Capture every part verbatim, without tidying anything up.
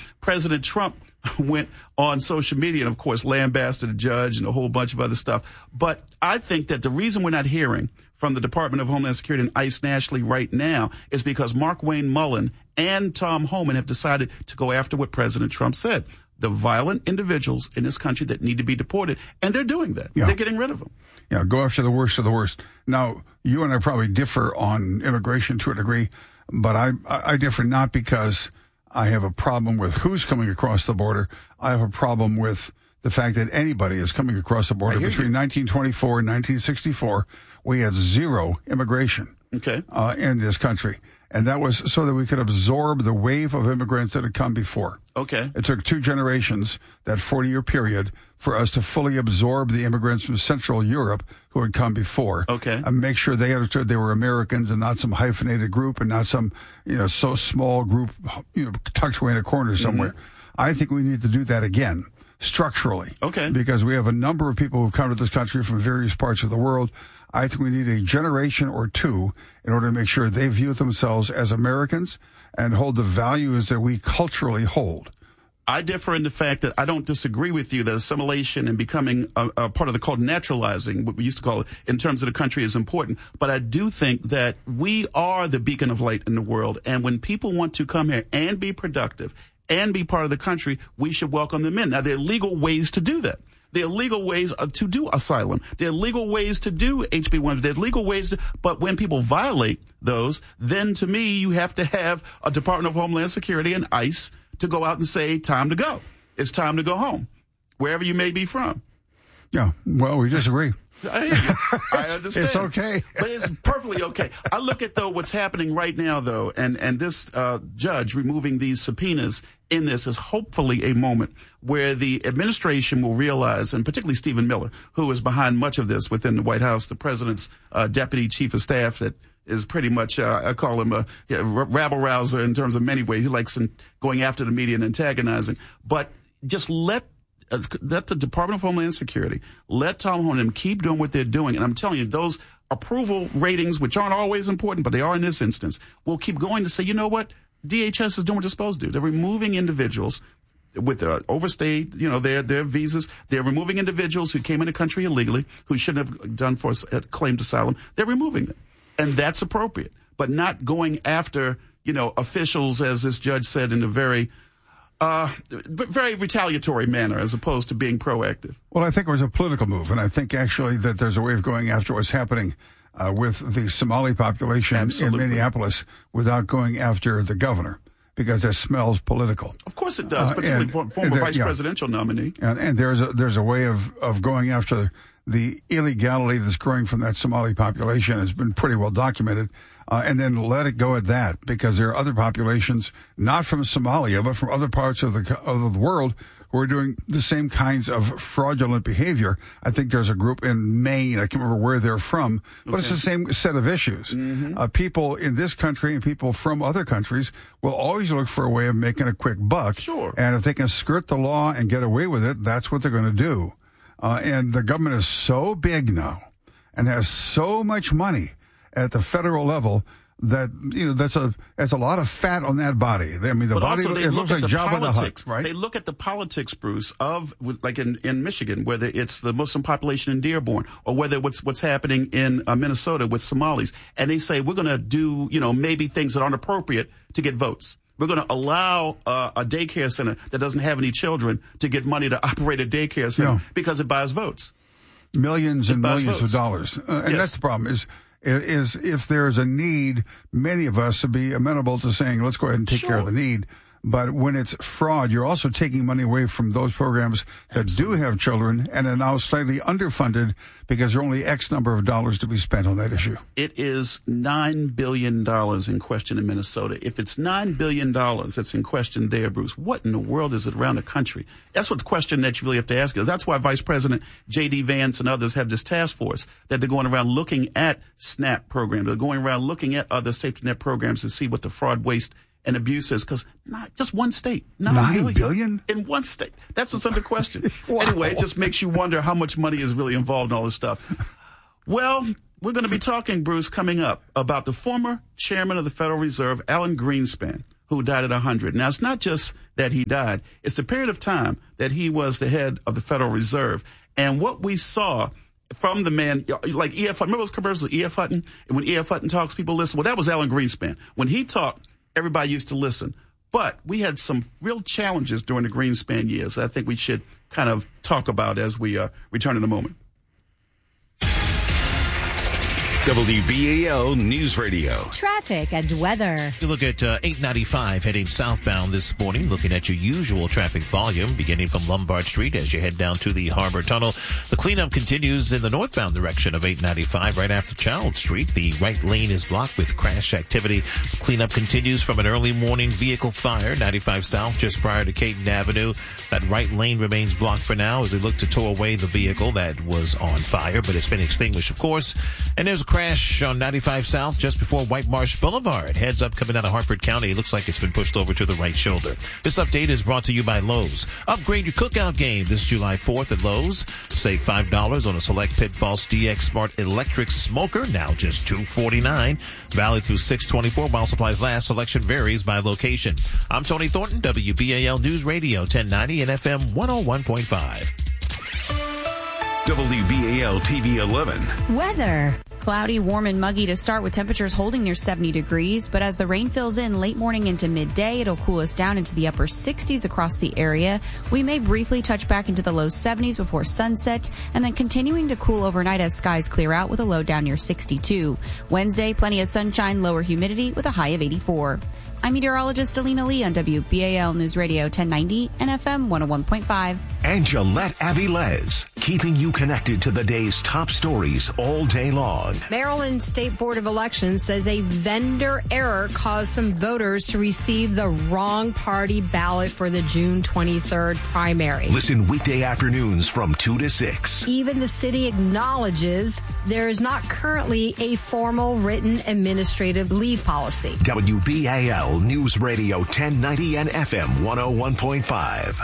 President Trump went on social media and, of course, lambasted the judge and a whole bunch of other stuff. But I think that the reason we're not hearing from the Department of Homeland Security and ICE nationally right now is because Markwayne Mullin and Tom Homan have decided to go after what President Trump said. The violent individuals in this country that need to be deported, and they're doing that. Yeah. They're getting rid of them. Yeah, go after the worst of the worst. Now, you and I probably differ on immigration to a degree, but I, I differ not because I have a problem with who's coming across the border. I have a problem with the fact that anybody is coming across the border. Between you. nineteen twenty-four and nineteen sixty-four, we had zero immigration okay. uh, in this country. And that was so that we could absorb the wave of immigrants that had come before. Okay. It took two generations, that forty-year period, for us to fully absorb the immigrants from Central Europe who had come before. Okay. And make sure they understood they were Americans and not some hyphenated group and not some, you know, so small group, you know, tucked away in a corner somewhere. Mm-hmm. I think we need to do that again, structurally. Okay. Because we have a number of people who've come to this country from various parts of the world. I think we need a generation or two in order to make sure they view themselves as Americans and hold the values that we culturally hold. I differ in the fact that I don't disagree with you that assimilation and becoming a, a part of the called naturalizing, what we used to call it, in terms of the country is important. But I do think that we are the beacon of light in the world. And when people want to come here and be productive and be part of the country, we should welcome them in. Now, there are legal ways to do that. There are legal ways to do asylum. There are legal ways to do H B one. There are legal ways to, but when people violate those, then to me, you have to have a Department of Homeland Security and ICE to go out and say, time to go. It's time to go home, wherever you may be from. Yeah, well, we disagree. I, I understand. It's okay. But it's perfectly okay. I look at, though, what's happening right now, though, and, and this uh, judge removing these subpoenas in this is hopefully a moment where the administration will realize, and particularly Stephen Miller, who is behind much of this within the White House, the president's uh, deputy chief of staff that is pretty much, uh, I call him a yeah, rabble-rouser in terms of many ways. He likes going after the media and antagonizing. But just let uh, let the Department of Homeland Security, let Tom Homan keep doing what they're doing. And I'm telling you, those approval ratings, which aren't always important, but they are in this instance, will keep going to say, you know what? D H S is doing what they're supposed to do. They're removing individuals with uh, overstayed, you know, their their visas. They're removing individuals who came in the country illegally, who shouldn't have done for uh, claimed asylum. They're removing them. And that's appropriate, but not going after, you know, officials, as this judge said, in a very, uh, very retaliatory manner, as opposed to being proactive. Well, I think it was a political move, and I think actually that there's a way of going after what's happening uh, with the Somali population Absolutely. in Minneapolis without going after the governor, because that smells political. Of course it does, particularly uh, and, former and there, vice yeah. presidential nominee. And, and there's a, there's a way of, of going after the illegality that's growing from that Somali population has been pretty well documented, uh, and then let it go at that, because there are other populations, not from Somalia, but from other parts of the of the world, who are doing the same kinds of fraudulent behavior. I think there's a group in Maine, I can't remember where they're from, but okay. It's the same set of issues. Mm-hmm. Uh, people in this country and people from other countries will always look for a way of making a quick buck. Sure. And if they can skirt the law and get away with it, that's what they're going to do. Uh, and the government is so big now and has so much money at the federal level that, you know, that's a that's a lot of fat on that body. I mean, the but body, also they it look looks at like the Jabba the politics, Hutt, right? They look at the politics, Bruce, of, like in, in Michigan, whether it's the Muslim population in Dearborn or whether what's what's happening in uh, Minnesota with Somalis. And they say, we're going to do, you know, maybe things that aren't appropriate to get votes. We're going to allow uh, a daycare center that doesn't have any children to get money to operate a daycare center yeah. because it buys votes. Millions it and millions votes. of dollars. Uh, and yes. that's the problem is, is if there's a need, many of us would be amenable to saying, let's go ahead and take sure. care of the need. But when it's fraud, you're also taking money away from those programs that Absolutely. do have children and are now slightly underfunded because there are only X number of dollars to be spent on that issue. It is nine billion dollars in question in Minnesota. If it's nine billion dollars that's in question there, Bruce, what in the world is it around the country? That's what the question that you really have to ask is. That's why Vice President J D. Vance and others have this task force that they're going around looking at SNAP programs. They're going around looking at other safety net programs to see what the fraud, waste, and abuse is, because not just one state. Nine billion? In one state. That's what's under question. Wow. Anyway, it just makes you wonder how much money is really involved in all this stuff. Well, we're going to be talking, Bruce, coming up about the former chairman of the Federal Reserve, Alan Greenspan, who died at one hundred. Now, it's not just that he died. It's the period of time that he was the head of the Federal Reserve. And what we saw from the man, like E F Hutton, remember those commercials of E F Hutton? And when E F Hutton talks, people listen. Well, that was Alan Greenspan. When he talked, everybody used to listen. But we had some real challenges during the Greenspan years that I think we should kind of talk about as we uh, return in a moment. W B A L News Radio. Traffic and weather. You look at uh, eight ninety-five heading southbound this morning, looking at your usual traffic volume beginning from Lombard Street as you head down to the Harbor Tunnel. The cleanup continues in the northbound direction of eight ninety-five right after Child Street. The right lane is blocked with crash activity. The cleanup continues from an early morning vehicle fire, ninety-five south just prior to Caton Avenue. That right lane remains blocked for now as they look to tow away the vehicle that was on fire, but it's been extinguished, of course. And there's a crash on ninety-five south just before White Marsh Boulevard. Heads up coming out of Hartford County. It looks like it's been pushed over to the right shoulder. This update is brought to you by Lowe's. Upgrade your cookout game this July fourth at Lowe's. Save five dollars on a select Pitfalls D X Smart Electric Smoker, now just two forty-nine. Valid through six twenty-four while supplies last. Selection varies by location. I'm Tony Thornton, W B A L News Radio ten ninety and F M one oh one point five. W B A L T V eleven. Weather. Cloudy, warm, and muggy to start with temperatures holding near seventy degrees. But as the rain fills in late morning into midday, it'll cool us down into the upper sixties across the area. We may briefly touch back into the low seventies before sunset, and then continuing to cool overnight as skies clear out with a low down near sixty-two. Wednesday, plenty of sunshine, lower humidity with a high of eighty-four. I'm meteorologist Alina Lee on W B A L News Radio ten ninety and F M one oh one point five. And Gillette Avilés, keeping you connected to the day's top stories all day long. Maryland State Board of Elections says a vendor error caused some voters to receive the wrong party ballot for the June twenty-third primary. Listen weekday afternoons from two to six. Even the city acknowledges there is not currently a formal written administrative leave policy. W B A L News Radio ten ninety and F M one oh one point five.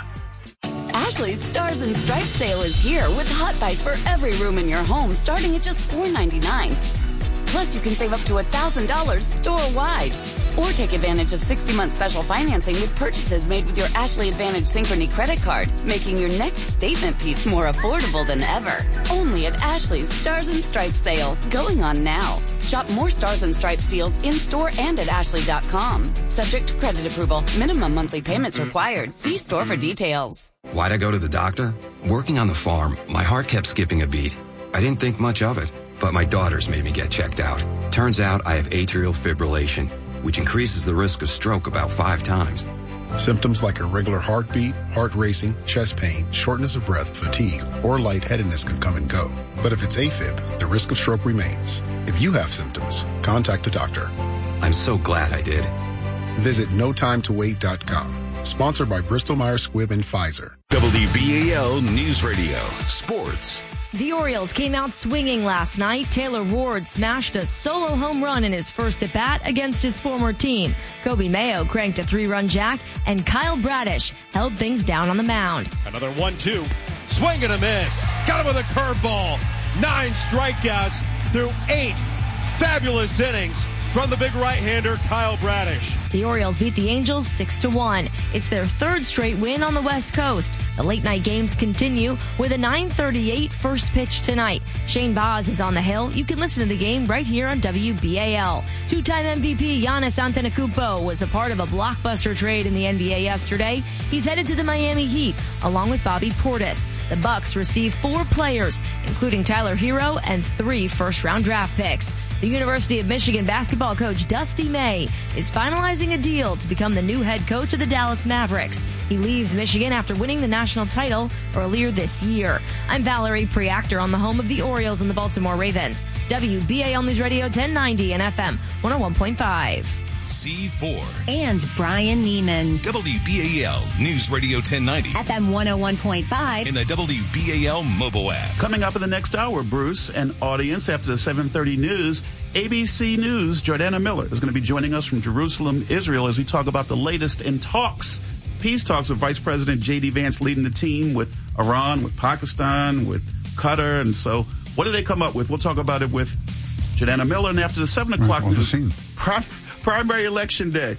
Ashley's Stars and Stripes sale is here with hot buys for every room in your home starting at just four ninety-nine. Plus, you can save up to one thousand dollars store-wide. Or take advantage of sixty-month special financing with purchases made with your Ashley Advantage Synchrony credit card, making your next statement piece more affordable than ever. Only at Ashley's Stars and Stripes sale, going on now. Shop more Stars and Stripes deals in-store and at ashley dot com. Subject to credit approval. Minimum monthly payments required. See store for details. Why'd I go to the doctor? Working on the farm, my heart kept skipping a beat. I didn't think much of it, but my daughters made me get checked out. Turns out I have atrial fibrillation, which increases the risk of stroke about five times. Symptoms like irregular heartbeat, heart racing, chest pain, shortness of breath, fatigue, or lightheadedness can come and go. But if it's AFib, the risk of stroke remains. If you have symptoms, contact a doctor. I'm so glad I did. Visit no time to wait dot com. Sponsored by Bristol Myers Squibb and Pfizer. W B A L News Radio. Sports. The Orioles came out swinging last night. Taylor Ward smashed a solo home run in his first at-bat against his former team. Kobe Mayo cranked a three-run jack, and Kyle Bradish held things down on the mound. Another one two. Swing and a miss. Got him with a curveball. Nine strikeouts through eight fabulous innings from the big right-hander, Kyle Bradish. The Orioles beat the Angels six to one. It's their third straight win on the West Coast. The late-night games continue with a nine thirty-eight first pitch tonight. Shane Baz is on the hill. You can listen to the game right here on W B A L. Two-time M V P Giannis Antetokounmpo was a part of a blockbuster trade in the N B A yesterday. He's headed to the Miami Heat, along with Bobby Portis. The Bucks receive four players, including Tyler Hero and three first-round draft picks. The University of Michigan basketball coach Dusty May is finalizing a deal to become the new head coach of the Dallas Mavericks. He leaves Michigan after winning the national title earlier this year. I'm Valerie Preactor on the home of the Orioles and the Baltimore Ravens. W B A L News Radio ten ninety and F M one oh one point five. C four. And Brian Neiman. W B A L News Radio ten ninety. F M one oh one point five. In the W B A L mobile app. Coming up in the next hour, Bruce, and audience after the seven thirty news, A B C News, Jordana Miller is going to be joining us from Jerusalem, Israel, as we talk about the latest in talks, peace talks with Vice President J D Vance leading the team with Iran, with Pakistan, with Qatar. And so what did they come up with? We'll talk about it with Jordana Miller. And after the seven o'clock well, news, prim- primary election day.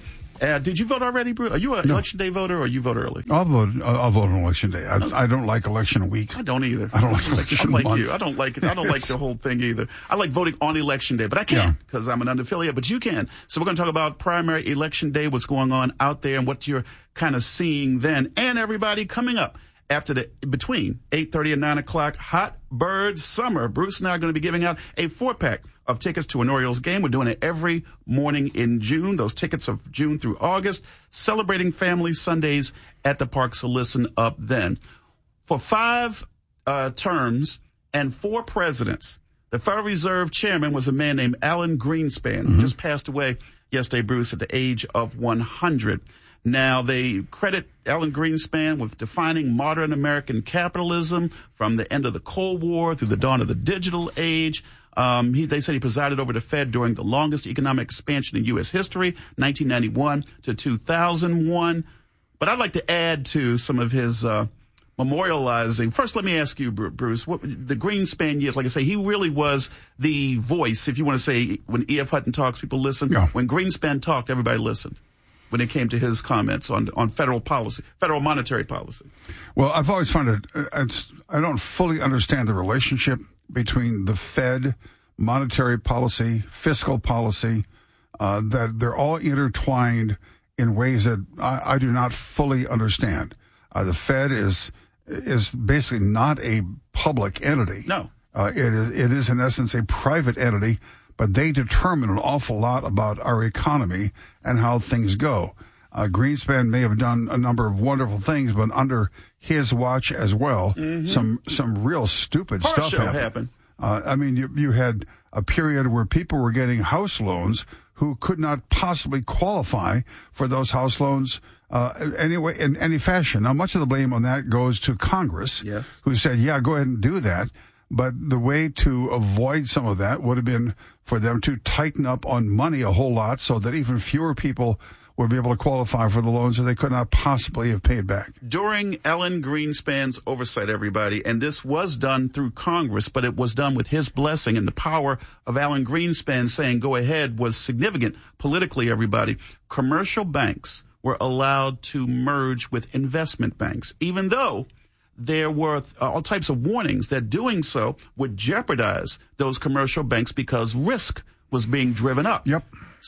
Uh, did you vote already, Bruce? Are you an no. election day voter or you vote early? I'll vote. I'll vote on election day. I, no. I don't like election week. I don't either. I don't like election I'm like month. you. I don't like it. I don't like the whole thing either. I like voting on election day, but I can't because yeah. I'm an unaffiliate. But you can. So we're going to talk about primary election day, what's going on out there, and what you're kind of seeing then, and everybody coming up. After the between eight thirty and nine o'clock, Hot Bird Summer. Bruce and I are going to be giving out a four-pack of tickets to an Orioles game. We're doing it every morning in June. Those tickets of June through August. Celebrating Family Sundays at the park, so listen up then. For five uh, terms and four presidents, the Federal Reserve chairman was a man named Alan Greenspan, mm-hmm. who just passed away yesterday, Bruce, at the age of one hundred. Now, they credit Alan Greenspan with defining modern American capitalism from the end of the Cold War through the dawn of the digital age. Um, he, they said he presided over the Fed during the longest economic expansion in U S history, nineteen ninety-one to two thousand one. But I'd like to add to some of his uh, memorializing. First, let me ask you, Bruce, what, the Greenspan years, like I say, he really was the voice, if you want to say, when E F. Hutton talks, people listen. Yeah. When Greenspan talked, everybody listened. When it came to his comments on on federal policy, federal monetary policy. Well, I've always found it, it's, I don't fully understand the relationship between the Fed, monetary policy, fiscal policy, uh, that they're all intertwined in ways that I, I do not fully understand. Uh, the Fed is is basically not a public entity. No. Uh, it is, it is, in essence, a private entity. But they determine an awful lot about our economy and how things go. Uh, Greenspan may have done a number of wonderful things, but under his watch as well, mm-hmm. some some real stupid Partial stuff happened. happened. Uh, I mean, you, you had a period where people were getting house loans who could not possibly qualify for those house loans uh, anyway in any fashion. Now, much of the blame on that goes to Congress, yes. who said, yeah, go ahead and do that. But the way to avoid some of that would have been for them to tighten up on money a whole lot so that even fewer people would be able to qualify for the loans that they could not possibly have paid back. During Alan Greenspan's oversight, everybody, and this was done through Congress, but it was done with his blessing, and the power of Alan Greenspan saying go ahead was significant politically, everybody. Commercial banks were allowed to merge with investment banks, even though there were all types of warnings that doing so would jeopardize those commercial banks because risk was being driven up. Yep.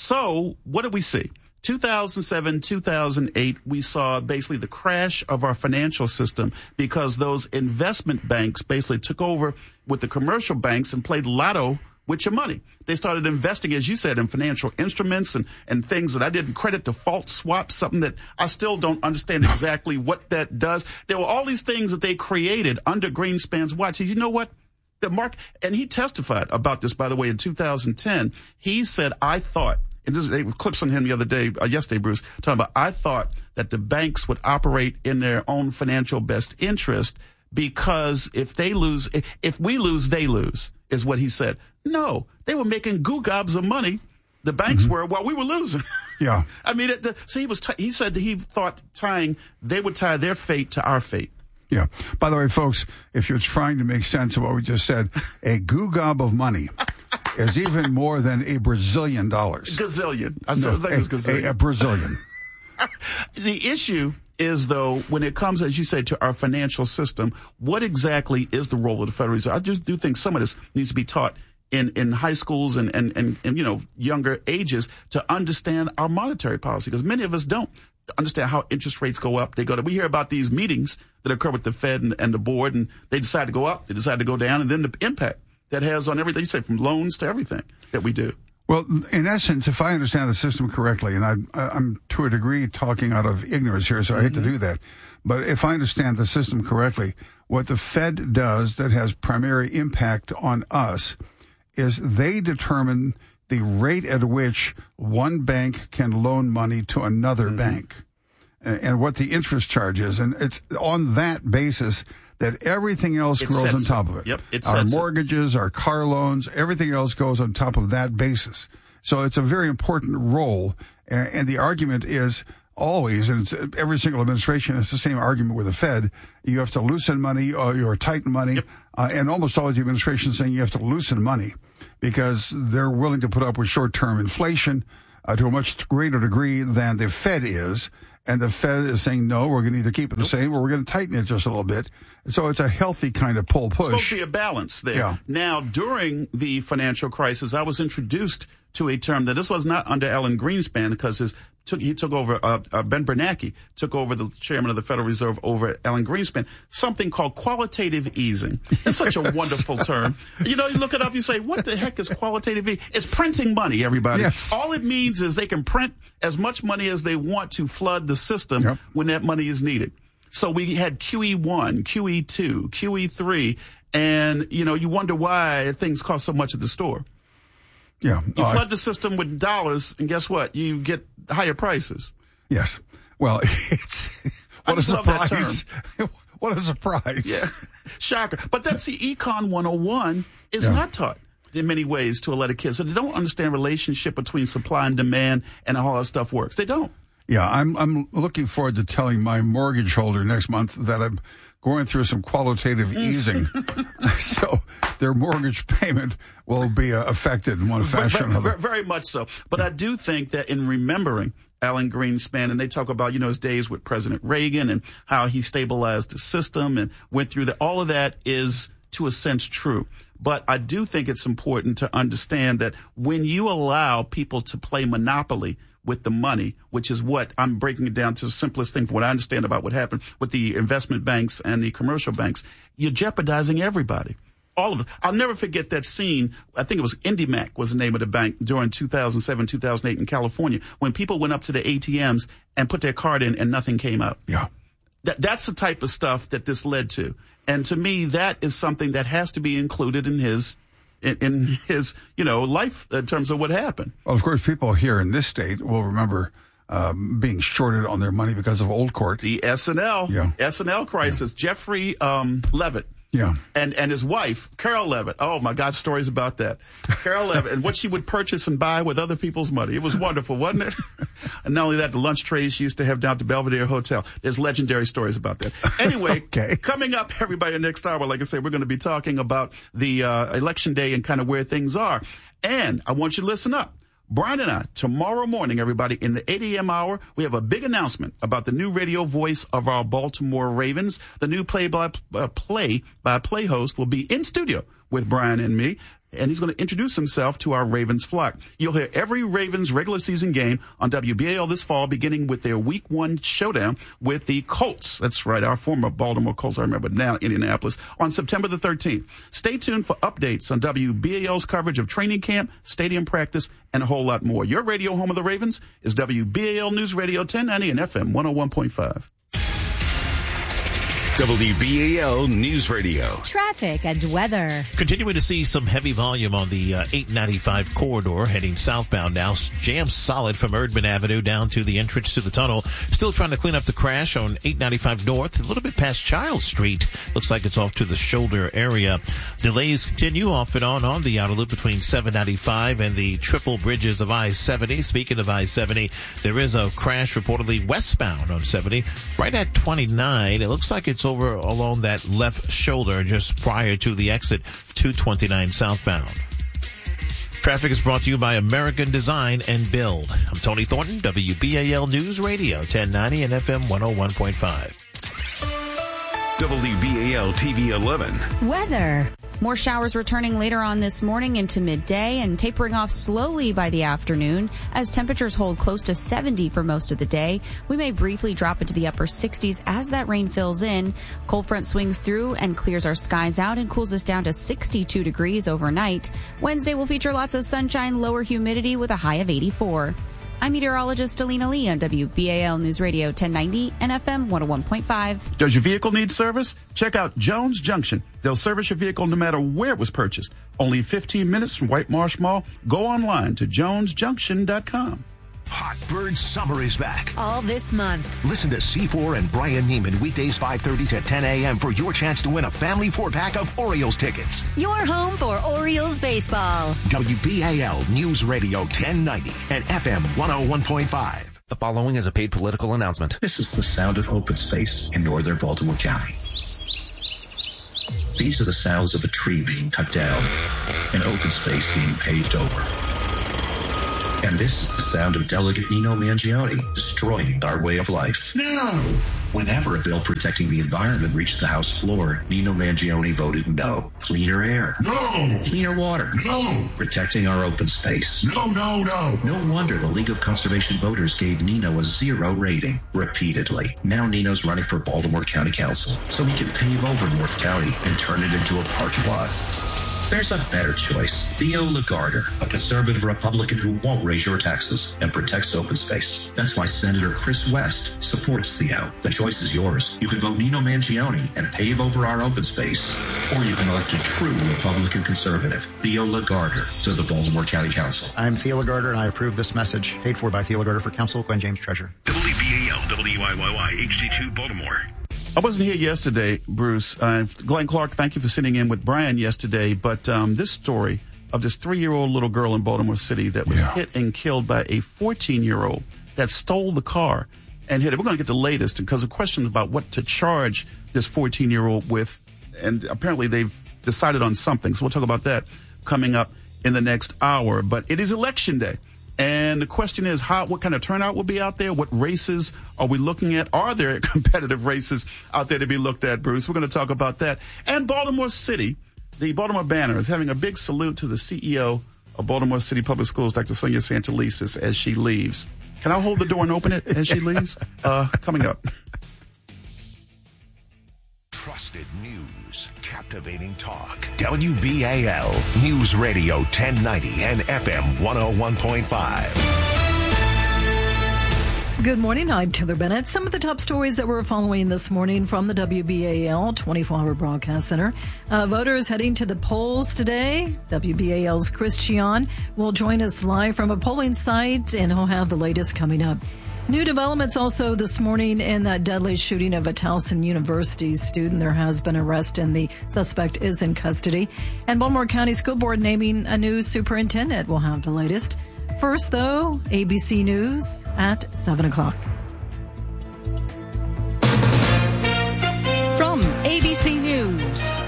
So what did we see? two thousand seven, two thousand eight, we saw basically the crash of our financial system because those investment banks basically took over with the commercial banks and played lotto with your money. They started investing, as you said, in financial instruments and, and things that I didn't credit, default swaps, something that I still don't understand exactly what that does. There were all these things that they created under Greenspan's watch. You know what? The mark, and he testified about this, by the way, in two thousand ten. He said, I thought, and this there were clips on him the other day, uh, yesterday, Bruce, talking about, I thought that the banks would operate in their own financial best interest because if they lose, if, if we lose, they lose, is what he said. No, they were making goo gobs of money. The banks mm-hmm. were while we were losing. Yeah. I mean, it, the, so he was. T- he said that he thought tying they would tie their fate to our fate. Yeah. By the way, folks, if you're trying to make sense of what we just said, a goo gob of money is even more than a Brazilian dollars. Gazillion. I no, think it was gazillion. A, a Brazilian. The issue is, though, when it comes, as you say, to our financial system, what exactly is the role of the Federal Reserve? I just do think some of this needs to be taught in, in high schools and, and, and, and, you know, younger ages to understand our monetary policy, because many of us don't understand how interest rates go up. They go to, we hear about these meetings that occur with the Fed and, and the board, and they decide to go up, they decide to go down, and then the impact that has on everything, you say, from loans to everything that we do. Well, in essence, if I understand the system correctly, and I, I'm to a degree talking out of ignorance here, so I hate mm-hmm. to do that, but if I understand the system correctly, what the Fed does that has primary impact on us is they determine the rate at which one bank can loan money to another mm-hmm. bank and, and what the interest charge is. And it's on that basis that everything else it grows on top it. of it. Yep, it our sets mortgages, it. our car loans, everything else goes on top of that basis. So it's a very important role. And, and the argument is always, and it's every single administration, it's the same argument with the Fed. You have to loosen money or you tighten money. Yep. Uh, and almost always the administration is saying you have to loosen money because they're willing to put up with short-term inflation. uh, to a much greater degree than the Fed is. And the Fed is saying, no, we're going to either keep it the same or we're going to tighten it just a little bit. So it's a healthy kind of pull push. It's supposed to be a balance there. Yeah. Now, during the financial crisis, I was introduced to a term that this was not under Alan Greenspan because his took he took over uh, uh, Ben Bernanke took over the chairman of the Federal Reserve over Alan Greenspan. Something called qualitative easing. It's such a wonderful term. You know, you look it up, you say, "What the heck is qualitative easing?" It's printing money, everybody. Yes. All it means is they can print as much money as they want to flood the system Yep. when that money is needed. So we had Q E one, Q E two, Q E three, and you know, you wonder why things cost so much at the store. Yeah. You Uh, flood the system with dollars, and guess what? You get higher prices. Yes. Well, it's I what a just love that surprise. What a surprise. Yeah, shocker. But that's the Econ one oh one is Yeah. not taught in many ways to a lot of kids. So they don't understand relationship between supply and demand and how all that stuff works. They don't. Yeah, I'm I'm looking forward to telling my mortgage holder next month that I'm going through some qualitative easing. So their mortgage payment will be uh, affected in one fashion or Very, another. very, very much so. But I do think that in remembering Alan Greenspan, and they talk about, you know, his days with President Reagan and how he stabilized the system and went through that. All of that is, to a sense, true. But I do think it's important to understand that when you allow people to play monopoly with the money, which is what I'm breaking it down to the simplest thing for what I understand about what happened with the investment banks and the commercial banks, you're jeopardizing everybody. All of it. I'll never forget that scene. I think it was IndyMac was the name of the bank during two thousand seven, two thousand eight in California when people went up to the A T Ms and put their card in and nothing came out. Yeah. That, that's the type of stuff that this led to. And to me, that is something that has to be included in his in, in his, you know, life in terms of what happened. Well, of course, people here in this state will remember um, being shorted on their money because of Old Court. The S N L, Yeah. S N L crisis. Yeah. Jeffrey um, Levitt. Yeah. And and his wife, Carol Levitt. Oh, my God, stories about that. Carol Levitt and what she would purchase and buy with other people's money. It was wonderful, wasn't it? And not only that, the lunch trays she used to have down at the Belvedere Hotel. There's legendary stories about that. Anyway, Okay. Coming up, everybody, next hour, like I said, we're going to be talking about the uh, election day and kind of where things are. And I want you to listen up. Brian and I, tomorrow morning, everybody, in the eight a.m. hour, we have a big announcement about the new radio voice of our Baltimore Ravens. The new play-by-play by play host will be in studio with Brian and me, and he's going to introduce himself to our Ravens flock. You'll hear every Ravens regular season game on W B A L this fall, beginning with their week one showdown with the Colts. That's right, our former Baltimore Colts, I remember, now Indianapolis, on September the thirteenth. Stay tuned for updates on W B A L's coverage of training camp, stadium practice, and a whole lot more. Your radio home of the Ravens is W B A L News Radio ten ninety and F M one oh one point five. W B A L News Radio. Traffic and weather. Continuing to see some heavy volume on the uh, eight ninety-five corridor heading southbound now. Jammed solid from Erdman Avenue down to the entrance to the tunnel. Still trying to clean up the crash on eight ninety-five North, a little bit past Child Street. Looks like it's off to the shoulder area. Delays continue off and on on the outer loop between seven ninety-five and the triple bridges of I seventy. Speaking of I seventy, there is a crash reportedly westbound on seventy right at twenty-nine. It looks like it's over along that left shoulder just prior to the exit to twenty-nine southbound. Traffic is brought to you by American Design and Build. I'm Tony Thornton, W B A L News Radio, ten ninety and F M one oh one point five. W B A L T V eleven. Weather. More showers returning later on this morning into midday and tapering off slowly by the afternoon as temperatures hold close to seventy for most of the day. We may briefly drop into the upper sixties as that rain fills in. Cold front swings through and clears our skies out and cools us down to sixty-two degrees overnight. Wednesday will feature lots of sunshine, lower humidity with a high of eighty-four. I'm meteorologist Alina Lee on W B A L News Radio ten ninety and F M one oh one point five. Does your vehicle need service? Check out Jones Junction. They'll service your vehicle no matter where it was purchased. Only fifteen minutes from White Marsh Mall. Go online to jones junction dot com. Hot Bird Summer is back. All this month. Listen to C four and Brian Neiman weekdays five thirty to ten a.m. for your chance to win a family four-pack of Orioles tickets. Your home for Orioles baseball. W B A L News Radio ten ninety and F M one oh one point five. The following is a paid political announcement. This is the sound of open space in northern Baltimore County. These are the sounds of a tree being cut down and open space being paved over. And this is the sound of Delegate Nino Mangione destroying our way of life. No! Whenever a bill protecting the environment reached the House floor, Nino Mangione voted no. Cleaner air. No! Cleaner water. No! Protecting our open space. No, no, no! No wonder the League of Conservation Voters gave Nino a zero rating repeatedly. Now Nino's running for Baltimore County Council so he can pave over North County and turn it into a parking lot. There's a better choice. Theo Lagarder, a conservative Republican who won't raise your taxes and protects open space. That's why Senator Chris West supports Theo. The choice is yours. You can vote Nino Mangione and pave over our open space, or you can elect a true Republican conservative, Theo Lagarder, to the Baltimore County Council. I'm Theo Lagarder, and I approve this message. Paid for by Theo Lagarder for Council, Gwen James, Treasurer. W B A L, W I Y Y, H D two, Baltimore. I wasn't here yesterday, Bruce. Uh, Glenn Clark, thank you for sitting in with Brian yesterday. But um, this story of this three-year-old little girl in Baltimore City that was yeah. hit and killed by a fourteen-year-old that stole the car and hit it. We're going to get the latest because of questions about what to charge this fourteen-year-old with. And apparently they've decided on something. So we'll talk about that coming up in the next hour. But it is Election Day. And the question is, how, what kind of turnout will be out there? What races are we looking at? Are there competitive races out there to be looked at, Bruce? We're going to talk about that. And Baltimore City, the Baltimore Banner is having a big salute to the C E O of Baltimore City Public Schools, Doctor Sonia Santelises, as she leaves. Can I hold the door and open it as she leaves? Uh, coming up. Trusted news, captivating talk. W B A L News Radio ten ninety and F M one oh one point five. Good morning. I'm Taylor Bennett. Some of the top stories that we're following this morning from the W B A L twenty-four hour Broadcast Center. Uh, voters heading to the polls today. W B A L's Chris Chion will join us live from a polling site, and he'll have the latest coming up. New developments also this morning in that deadly shooting of a Towson University student. There has been arrest and the suspect is in custody. And Baltimore County School Board naming a new superintendent. We'll have the latest. First, though, A B C News at seven o'clock. From A B C News,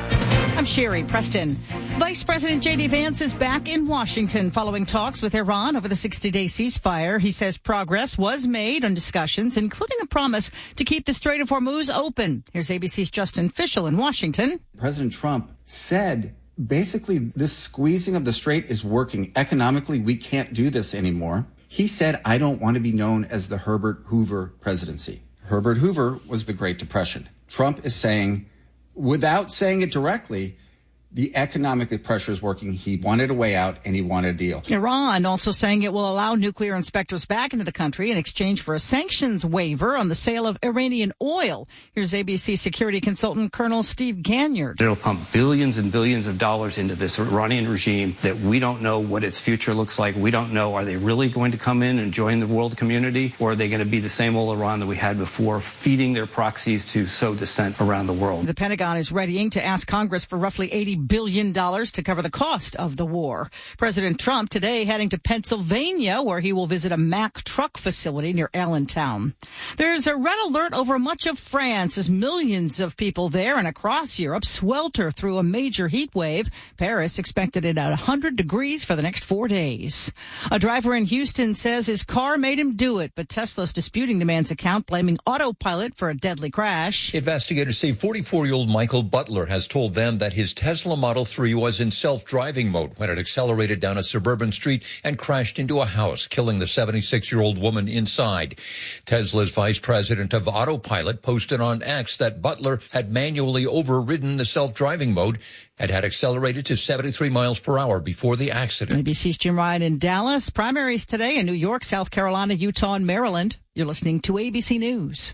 I'm Sherry Preston. Vice President J D. Vance is back in Washington following talks with Iran over the sixty-day ceasefire. He says progress was made on discussions, including a promise to keep the Strait of Hormuz open. Here's A B C's Justin Fischel in Washington. President Trump said basically this squeezing of the strait is working. Economically, we can't do this anymore. He said, I don't want to be known as the Herbert Hoover presidency. Herbert Hoover was the Great Depression. Trump is saying, without saying it directly, the economic pressure is working. He wanted a way out, and he wanted a deal. Iran also saying it will allow nuclear inspectors back into the country in exchange for a sanctions waiver on the sale of Iranian oil. Here's A B C security consultant Colonel Steve Ganyard. It'll pump billions and billions of dollars into this Iranian regime that we don't know what its future looks like. We don't know, are they really going to come in and join the world community, or are they going to be the same old Iran that we had before, feeding their proxies to sow dissent around the world? The Pentagon is readying to ask Congress for roughly eighty billion dollars to cover the cost of the war. President Trump today heading to Pennsylvania, where he will visit a Mack truck facility near Allentown. There's a red alert over much of France as millions of people there and across Europe swelter through a major heat wave. Paris expected it at one hundred degrees for the next four days. A driver in Houston says his car made him do it, but Tesla's disputing the man's account, blaming autopilot for a deadly crash. Investigators say forty-four-year-old Michael Butler has told them that his Tesla Model three was in self-driving mode when it accelerated down a suburban street and crashed into a house, killing the seventy-six-year-old woman inside. Tesla's vice president of Autopilot posted on X that Butler had manually overridden the self-driving mode and had accelerated to seventy-three miles per hour before the accident. A B C's Jim Ryan in Dallas. Primaries today in New York, South Carolina, Utah, and Maryland. You're listening to A B C News.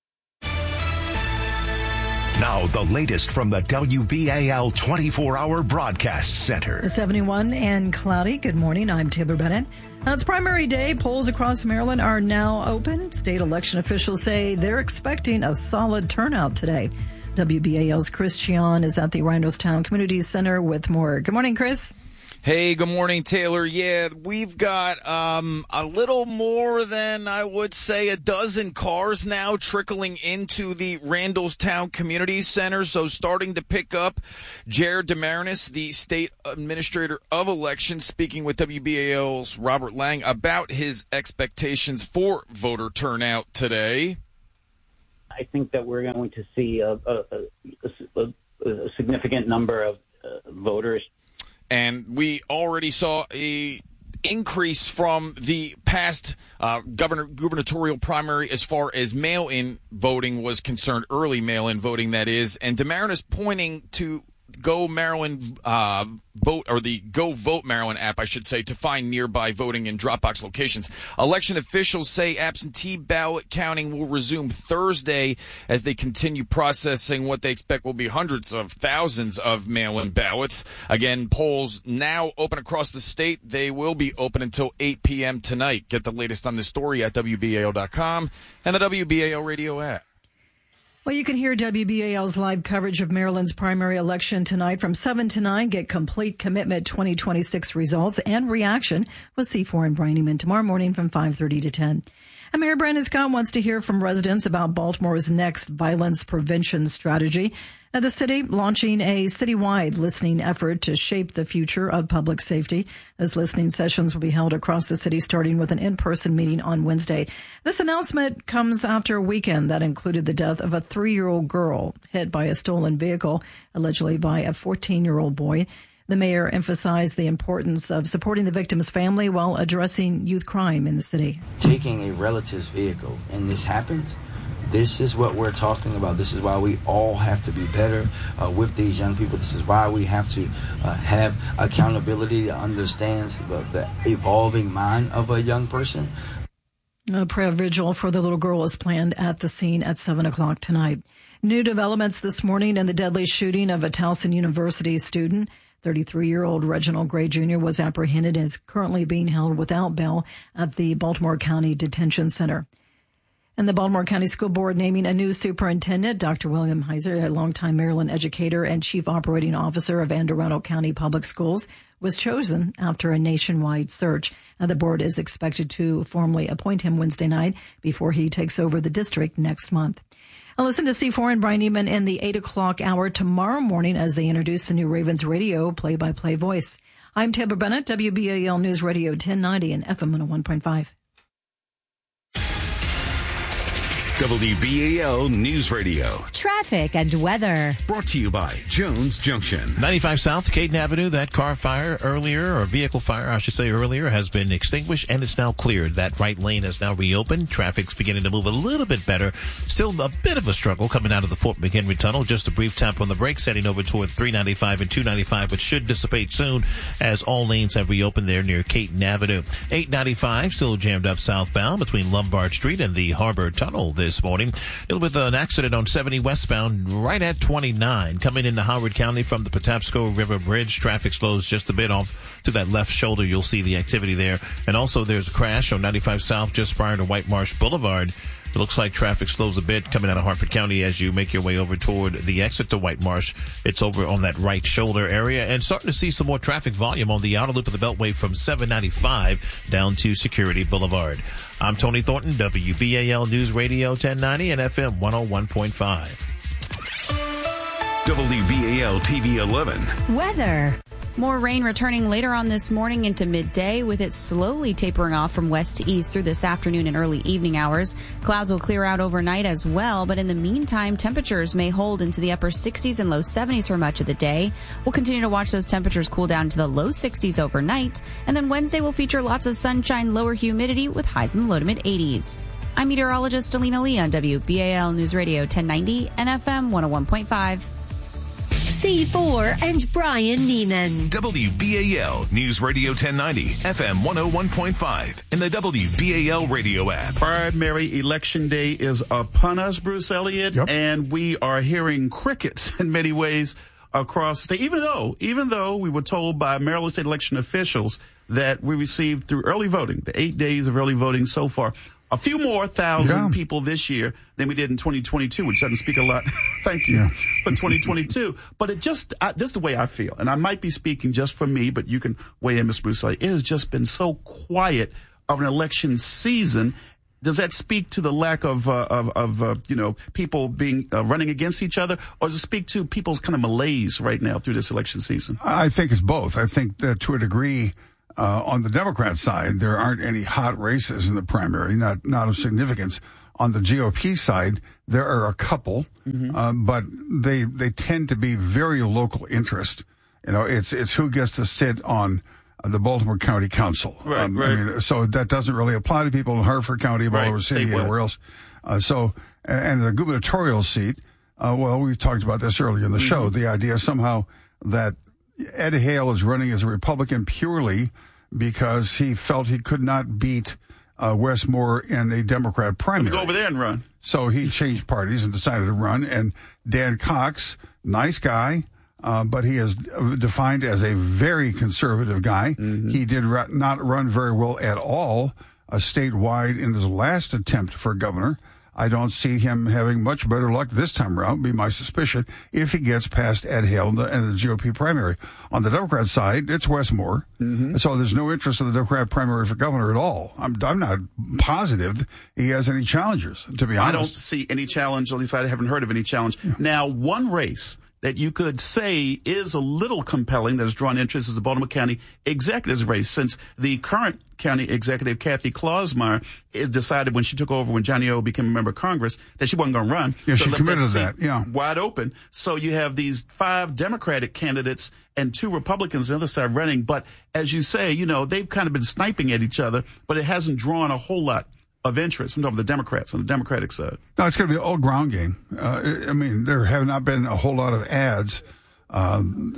Now, the latest from the W B A L twenty-four hour Broadcast Center. seventy-one and cloudy. Good morning. I'm Taylor Bennett. Now, it's primary day. Polls across Maryland are now open. State election officials say they're expecting a solid turnout today. W B A L's Chris Chion is at the Randallstown Community Center with more. Good morning, Chris. Hey, good morning, Taylor. Yeah, we've got um, a little more than, I would say, a dozen cars now trickling into the Randallstown Community Center, so starting to pick up. Jared Demarinis, the State Administrator of Elections, speaking with W B A L's Robert Lang about his expectations for voter turnout today. I think that we're going to see a, a, a, a significant number of uh, voters. And we already saw a increase from the past uh, governor gubernatorial primary as far as mail-in voting was concerned, early mail-in voting, that is. And Demarinis pointing to Go Maryland uh, Vote, or the Go Vote Maryland app, I should say, to find nearby voting and Dropbox locations. Election officials say absentee ballot counting will resume Thursday as they continue processing what they expect will be hundreds of thousands of mail-in ballots. Again, polls now open across the state. They will be open until eight p.m. tonight. Get the latest on this story at W B A L dot com and the W B A L radio app. Well, you can hear W B A L's live coverage of Maryland's primary election tonight from seven to nine. Get complete commitment twenty twenty-six results and reaction with C four and Brian Eman tomorrow morning from five thirty to ten. And Mayor Brandon Scott wants to hear from residents about Baltimore's next violence prevention strategy. Now, the city launching a citywide listening effort to shape the future of public safety. Those listening sessions will be held across the city, starting with an in-person meeting on Wednesday. This announcement comes after a weekend that included the death of a three-year-old girl hit by a stolen vehicle, allegedly by a fourteen-year-old boy. The mayor emphasized the importance of supporting the victim's family while addressing youth crime in the city. Taking a relative's vehicle, and this happens. This is what we're talking about. This is why we all have to be better uh, with these young people. This is why we have to uh, have accountability that understands the, the evolving mind of a young person. A prayer vigil for the little girl is planned at the scene at seven o'clock tonight. New developments this morning in the deadly shooting of a Towson University student. thirty-three-year-old Reginald Gray Junior was apprehended and is currently being held without bail at the Baltimore County Detention Center. And the Baltimore County School Board naming a new superintendent. Doctor William Heiser, a longtime Maryland educator and chief operating officer of Anne Arundel County Public Schools, was chosen after a nationwide search. And the board is expected to formally appoint him Wednesday night before he takes over the district next month. And listen to C four and Brian Eman in the eight o'clock hour tomorrow morning as they introduce the new Ravens radio play-by-play voice. I'm Taylor Bennett, W B A L News Radio ten ninety and F M one oh one point five. W B A L News Radio. Traffic and weather. Brought to you by Jones Junction. ninety-five South, Caden Avenue. That car fire earlier, or vehicle fire, I should say earlier, has been extinguished and it's now cleared. That right lane is now reopened. Traffic's beginning to move a little bit better. Still a bit of a struggle coming out of the Fort McHenry Tunnel. Just a brief tap on the brakes, heading over toward three ninety-five and two ninety-five, but should dissipate soon as all lanes have reopened there near Caden Avenue. eight ninety-five still jammed up southbound between Lombard Street and the Harbor Tunnel this morning. Dealing with an accident on seventy westbound right at twenty-nine. Coming into Howard County from the Patapsco River Bridge. Traffic slows just a bit off to that left shoulder. You'll see the activity there. And also there's a crash on ninety-five South just prior to White Marsh Boulevard. It looks like traffic slows a bit coming out of Hartford County as you make your way over toward the exit to White Marsh. It's over on that right shoulder area, and starting to see some more traffic volume on the outer loop of the Beltway from seven ninety-five down to Security Boulevard. I'm Tony Thornton, W B A L News Radio ten ninety and F M one oh one point five. W B A L T V eleven. Weather. More rain returning later on this morning into midday, with it slowly tapering off from west to east through this afternoon and early evening hours. Clouds will clear out overnight as well, but in the meantime, temperatures may hold into the upper sixties and low seventies for much of the day. We'll continue to watch those temperatures cool down to the low sixties overnight, and then Wednesday will feature lots of sunshine, lower humidity with highs in the low to mid eighties. I'm meteorologist Alina Lee on W B A L News Radio ten ninety and F M one oh one point five. C four and Brian Neiman. W B A L News Radio ten ninety, F M one oh one point five, and the W B A L radio app. Primary election day is upon us, Bruce Elliott, yep. And we are hearing crickets in many ways across the state, even though, even though we were told by Maryland state election officials that we received through early voting, the eight days of early voting so far, a few more thousand Yeah. people this year than we did in twenty twenty-two, which doesn't speak a lot. Thank you Yeah. for twenty twenty-two. But it just, I, this is the way I feel. And I might be speaking just for me, but you can weigh in, Mister Bruce. It has just been so quiet of an election season. Does that speak to the lack of, uh, of, of uh, you know, people being uh, running against each other? Or does it speak to people's kind of malaise right now through this election season? I think it's both. I think that to a degree, uh, on the Democrat side, there aren't any hot races in the primary, not, not of significance. On the G O P side, there are a couple, mm-hmm. uh, but they, they tend to be very local interest. You know, it's, it's who gets to sit on the Baltimore County Council. Right, um, right. I mean, so that doesn't really apply to people in Hartford County, Baltimore Right, City, statewide. anywhere else. Uh, so, and the gubernatorial seat, uh, well, we've talked about this earlier in the mm-hmm. show, the idea somehow that Ed Hale is running as a Republican purely because he felt he could not beat uh, Wes Moore in a Democrat primary. Go over there and run. So he changed parties and decided to run. And Dan Cox, nice guy, Uh, but he is defined as a very conservative guy. Mm-hmm. He did ra- not run very well at all uh, statewide in his last attempt for governor. I don't see him having much better luck this time around, be my suspicion, if he gets past Ed Hale in the, in the G O P primary. On the Democrat side, it's Wes Moore. Mm-hmm. So there's no interest in the Democrat primary for governor at all. I'm, I'm not positive he has any challengers, to be honest. I don't see any challenge, at least I haven't heard of any challenge. Yeah. Now, one race that you could say is a little compelling that has drawn interest is the Baltimore County Executive's race, since the current county executive, Kathy Klausmeyer, decided when she took over, when Johnny O became a member of Congress, that she wasn't going to run. Yeah, so she left committed that to that, yeah. wide open. So you have these five Democratic candidates and two Republicans on the other side running. But as you say, you know, they've kind of been sniping at each other, but it hasn't drawn a whole lot of interest. I'm talking about the Democrats on the Democratic side. No, it's going to be an all ground game. Uh, I mean, there have not been a whole lot of ads uh,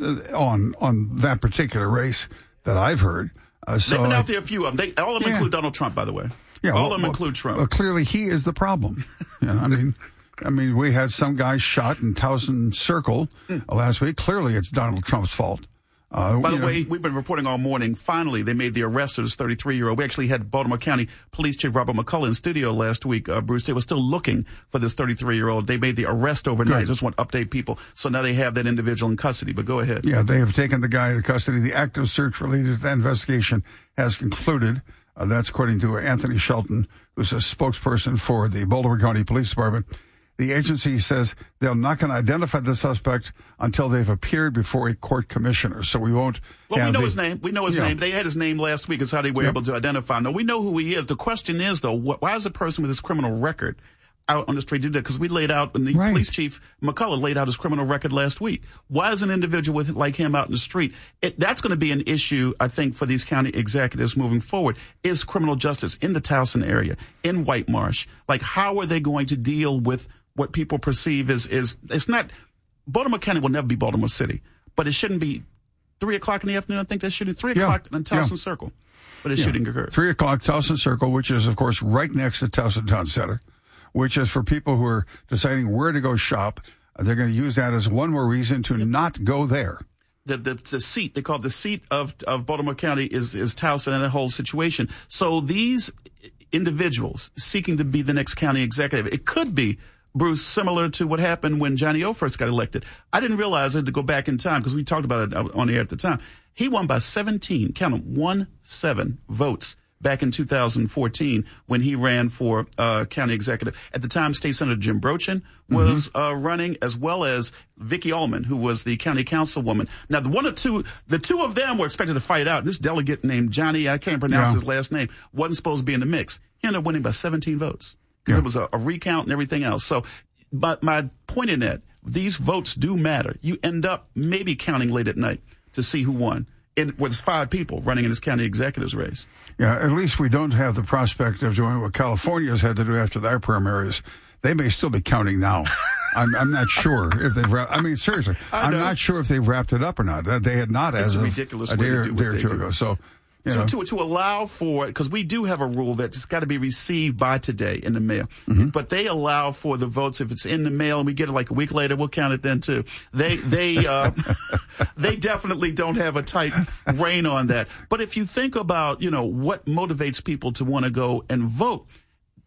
on on that particular race that I've heard. Uh, so They've been I, out there, a few of them. They, all of them yeah. include Donald Trump, by the way. Yeah, all well, of them well, include Trump. Well, clearly, he is the problem. You know, I mean, I mean, we had some guy shot in Towson Circle mm. last week. Clearly, it's Donald Trump's fault. Uh, By the know, way, we've been reporting all morning. Finally, they made the arrest of this thirty-three-year-old. We actually had Baltimore County Police Chief Robert McCullough in studio last week, uh, Bruce. They were still looking for this thirty-three-year-old. They made the arrest overnight. I just want to update people. So now they have that individual in custody. But go ahead. Yeah, they have taken the guy into custody. The active search related to that investigation has concluded. Uh, that's according to Anthony Shelton, who's a spokesperson for the Baltimore County Police Department. The agency says they're not going to identify the suspect until they've appeared before a court commissioner. So we won't. Well, we know the, his name. We know his yeah. name. They had his name last week. Is how they were yep. able to identify him. No, we know who he is. The question is, though, wh- why is a person with his criminal record out on the street do that? Because we laid out, and the right. police chief McCullough laid out his criminal record last week. Why is an individual with like him out in the street? It, that's going to be an issue, I think, for these county executives moving forward. Is criminal justice in the Towson area, in White Marsh? Like, how are they going to deal with what people perceive is, is it's not, Baltimore County will never be Baltimore City, but it shouldn't be three o'clock in the afternoon. I think they're shooting three yeah. o'clock in Towson yeah. Circle, but it's yeah. shooting occurred. Three o'clock, Towson Circle, which is, of course, right next to Towson Town Center, which is for people who are deciding where to go shop. They're going to use that as one more reason to yep. not go there. The, the the seat, they call it the seat of, of Baltimore County is, is Towson and that whole situation. So these individuals seeking to be the next county executive, it could be, Bruce, similar to what happened when Johnny O first got elected. I didn't realize it to go back in time because we talked about it on the air at the time. He won by seventeen, count them, one, seven votes back in two thousand fourteen when he ran for uh, county executive. At the time, State Senator Jim Brochin was mm-hmm. uh, running, as well as Vicki Allman, who was the county councilwoman. Now, the one or two, the two of them were expected to fight out. This delegate named Johnny, I can't pronounce yeah. his last name, wasn't supposed to be in the mix. He ended up winning by seventeen votes. Because yeah. it was a, a recount and everything else. So, but my point in that, these votes do matter. You end up maybe counting late at night to see who won. And with five people running in this county executive's race. Yeah, at least we don't have the prospect of doing what California's had to do after their primaries. They may still be counting now. I'm, I'm not sure if they've wrapped, I mean, seriously, I'm not sure if they've wrapped it up or not. They had not it's as a of ridiculous a way day or, to do day or what two they do. ago. So, You so know. to to allow for, because we do have a rule that it's got to be received by today in the mail, mm-hmm. but they allow for the votes if it's in the mail and we get it like a week later, we'll count it then too. They they uh, they definitely don't have a tight rein on that. But if you think about, you know, what motivates people to want to go and vote,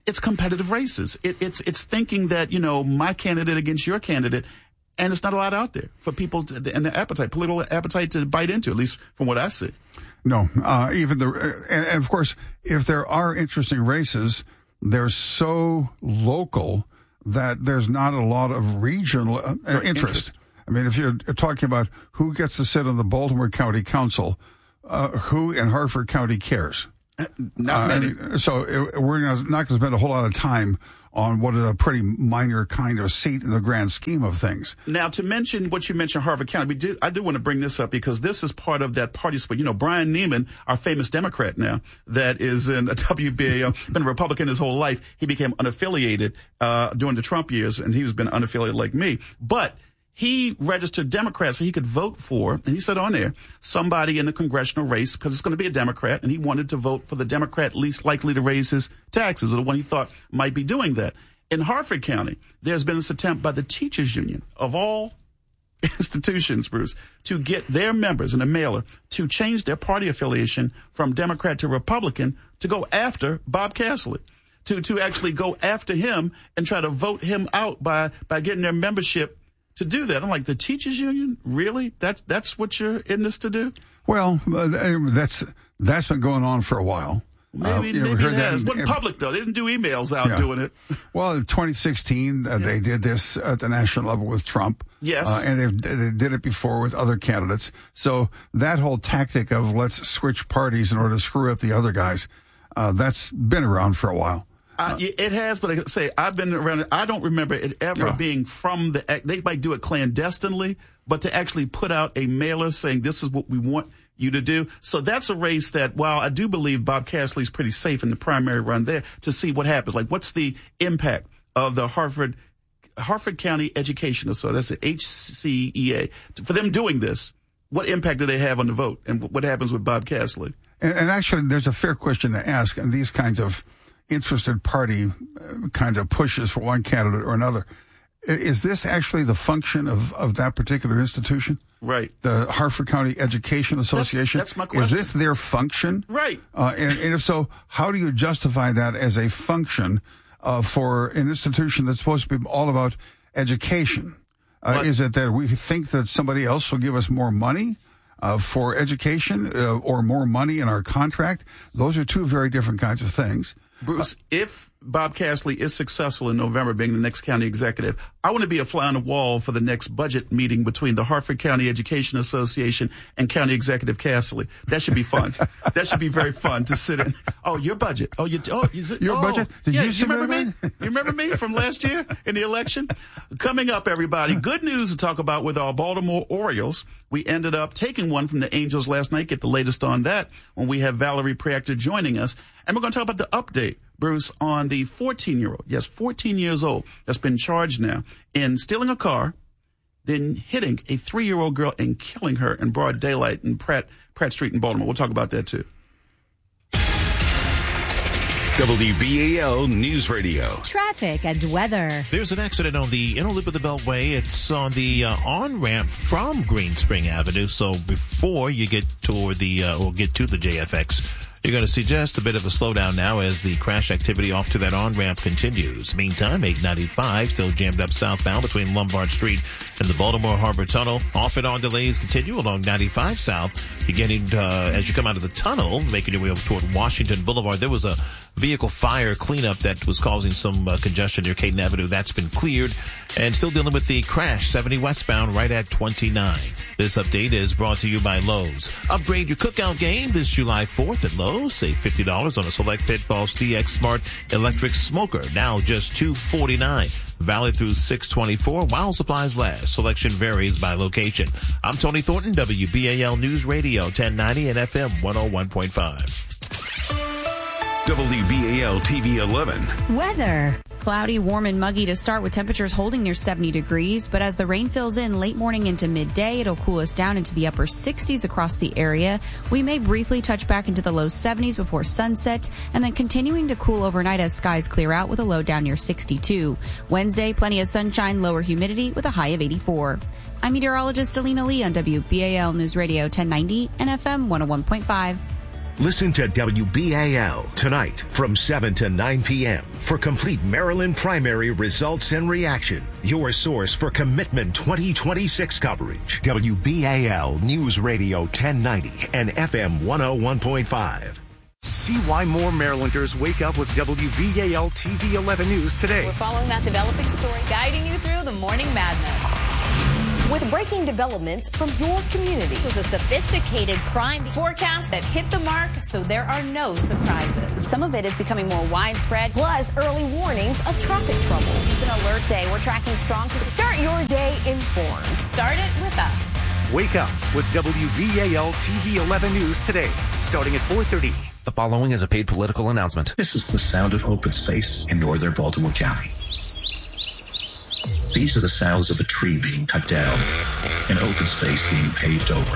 it's competitive races. It, it's it's thinking that, you know, my candidate against your candidate, and it's not a lot out there for people to, and the appetite, political appetite to bite into, at least from what I see. No, uh, even the, and, and of course, if there are interesting races, they're so local that there's not a lot of regional uh, interest. interest. I mean, if you're talking about who gets to sit on the Baltimore County Council, uh, who in Hartford County cares? Not many. Uh, I mean, so it, we're not going to spend a whole lot of time on what is a pretty minor kind of seat in the grand scheme of things. Now, to mention what you mentioned, Harford County, we did, I do want to bring this up because this is part of that party split. You know, Brian Neiman, our famous Democrat now, that is in a W B A L, been a Republican his whole life. He became unaffiliated uh, during the Trump years, and he's been unaffiliated like me. But he registered Democrat so he could vote for, and he said on there, somebody in the congressional race, because it's going to be a Democrat, and he wanted to vote for the Democrat least likely to raise his taxes, or the one he thought might be doing that. In Harford County, there's been this attempt by the teachers union of all institutions, Bruce, to get their members in a mailer to change their party affiliation from Democrat to Republican to go after Bob Castle, to, to actually go after him and try to vote him out by, by getting their membership to do that. I'm like, the teachers union? Really? That, that's what you're in this to do? Well, uh, that's that's been going on for a while. Maybe, uh, maybe it has. It wasn't public, though. They didn't do emails out yeah. doing it. Well, in twenty sixteen, uh, yeah. they did this at the national level with Trump. Yes. Uh, and they, they did it before with other candidates. So that whole tactic of let's switch parties in order to screw up the other guys, uh, that's been around for a while. Uh, it has, but I say I've been around it. I don't remember it ever yeah. being from the. They might do it clandestinely, but to actually put out a mailer saying this is what we want you to do. So that's a race that, while I do believe Bob Castley's pretty safe in the primary run there, to see what happens. Like, what's the impact of the Hartford Hartford County Education Association? That's the H C E A. For them doing this, what impact do they have on the vote, and what happens with Bob Castley? And, and actually, there's a fair question to ask, and these kinds of interested party uh, kind of pushes for one candidate or another. Is this actually the function of, of that particular institution? Right. The Hartford County Education Association? That's, that's my question. Is this their function? Right. Uh, and, and if so, how do you justify that as a function uh, for an institution that's supposed to be all about education? Uh, is it that we think that somebody else will give us more money uh, for education uh, or more money in our contract? Those are two very different kinds of things. Bruce, if Bob Castley is successful in November being the next county executive, I want to be a fly on the wall for the next budget meeting between the Hartford County Education Association and County Executive Castley. That should be fun. That should be very fun to sit in. Oh, your budget. Oh, you, oh, is it, your oh, budget? Did yeah, you, you remember me? You remember me from last year in the election? Coming up, everybody, good news to talk about with our Baltimore Orioles. We ended up taking one from the Angels last night. Get the latest on that when we have Valerie Preactor joining us. And we're going to talk about the update, Bruce, on the fourteen-year-old, yes, fourteen years old, that's been charged now in stealing a car, then hitting a three-year-old girl and killing her in broad daylight in Pratt, Pratt Street in Baltimore. We'll talk about that, too. W B A L News Radio. Traffic and weather. There's an accident on the inner loop of the Beltway. It's on the uh, on-ramp from Green Spring Avenue. So before you get toward the, uh, or get to the J F X, you're going to see just a bit of a slowdown now as the crash activity off to that on-ramp continues. Meantime, eight ninety-five still jammed up southbound between Lombard Street and the Baltimore Harbor Tunnel. Off and on delays continue along ninety-five south. Beginning uh, as you come out of the tunnel, making your way over toward Washington Boulevard. There was a vehicle fire cleanup that was causing some uh, congestion near Caden Avenue. That's been cleared. And still dealing with the crash, seventy westbound right at twenty-nine. This update is brought to you by Lowe's. Upgrade your cookout game this July fourth at Lowe's. Save fifty dollars on a select Pitfalls D X Smart electric smoker. Now just two forty-nine. Valid through six twenty-four while supplies last. Selection varies by location. I'm Tony Thornton, W B A L News Radio ten ninety and F M one oh one point five. W B A L T V eleven. Weather. Cloudy, warm, and muggy to start with temperatures holding near seventy degrees. But as the rain fills in late morning into midday, it'll cool us down into the upper sixties across the area. We may briefly touch back into the low seventies before sunset, and then continuing to cool overnight as skies clear out with a low down near sixty-two. Wednesday, plenty of sunshine, lower humidity with a high of eighty-four. I'm meteorologist Alina Lee on W B A L News Radio ten ninety and F M one oh one point five. Listen to W B A L tonight from seven to nine p.m. for complete Maryland primary results and reaction. Your source for Commitment twenty twenty-six coverage. W B A L News Radio ten ninety and F M one oh one point five. See why more Marylanders wake up with W B A L T V eleven News today. We're following that developing story, guiding you through the morning madness. With breaking developments from your community. It was a sophisticated crime forecast that hit the mark, so there are no surprises. Some of it is becoming more widespread, plus early warnings of traffic trouble. It's an alert day. We're tracking strong to start your day informed. Start it with us. Wake up with W B A L T V eleven News today, starting at four thirty. The following is a paid political announcement. This is the sound of open space in northern Baltimore County. These are the sounds of a tree being cut down and open space being paved over.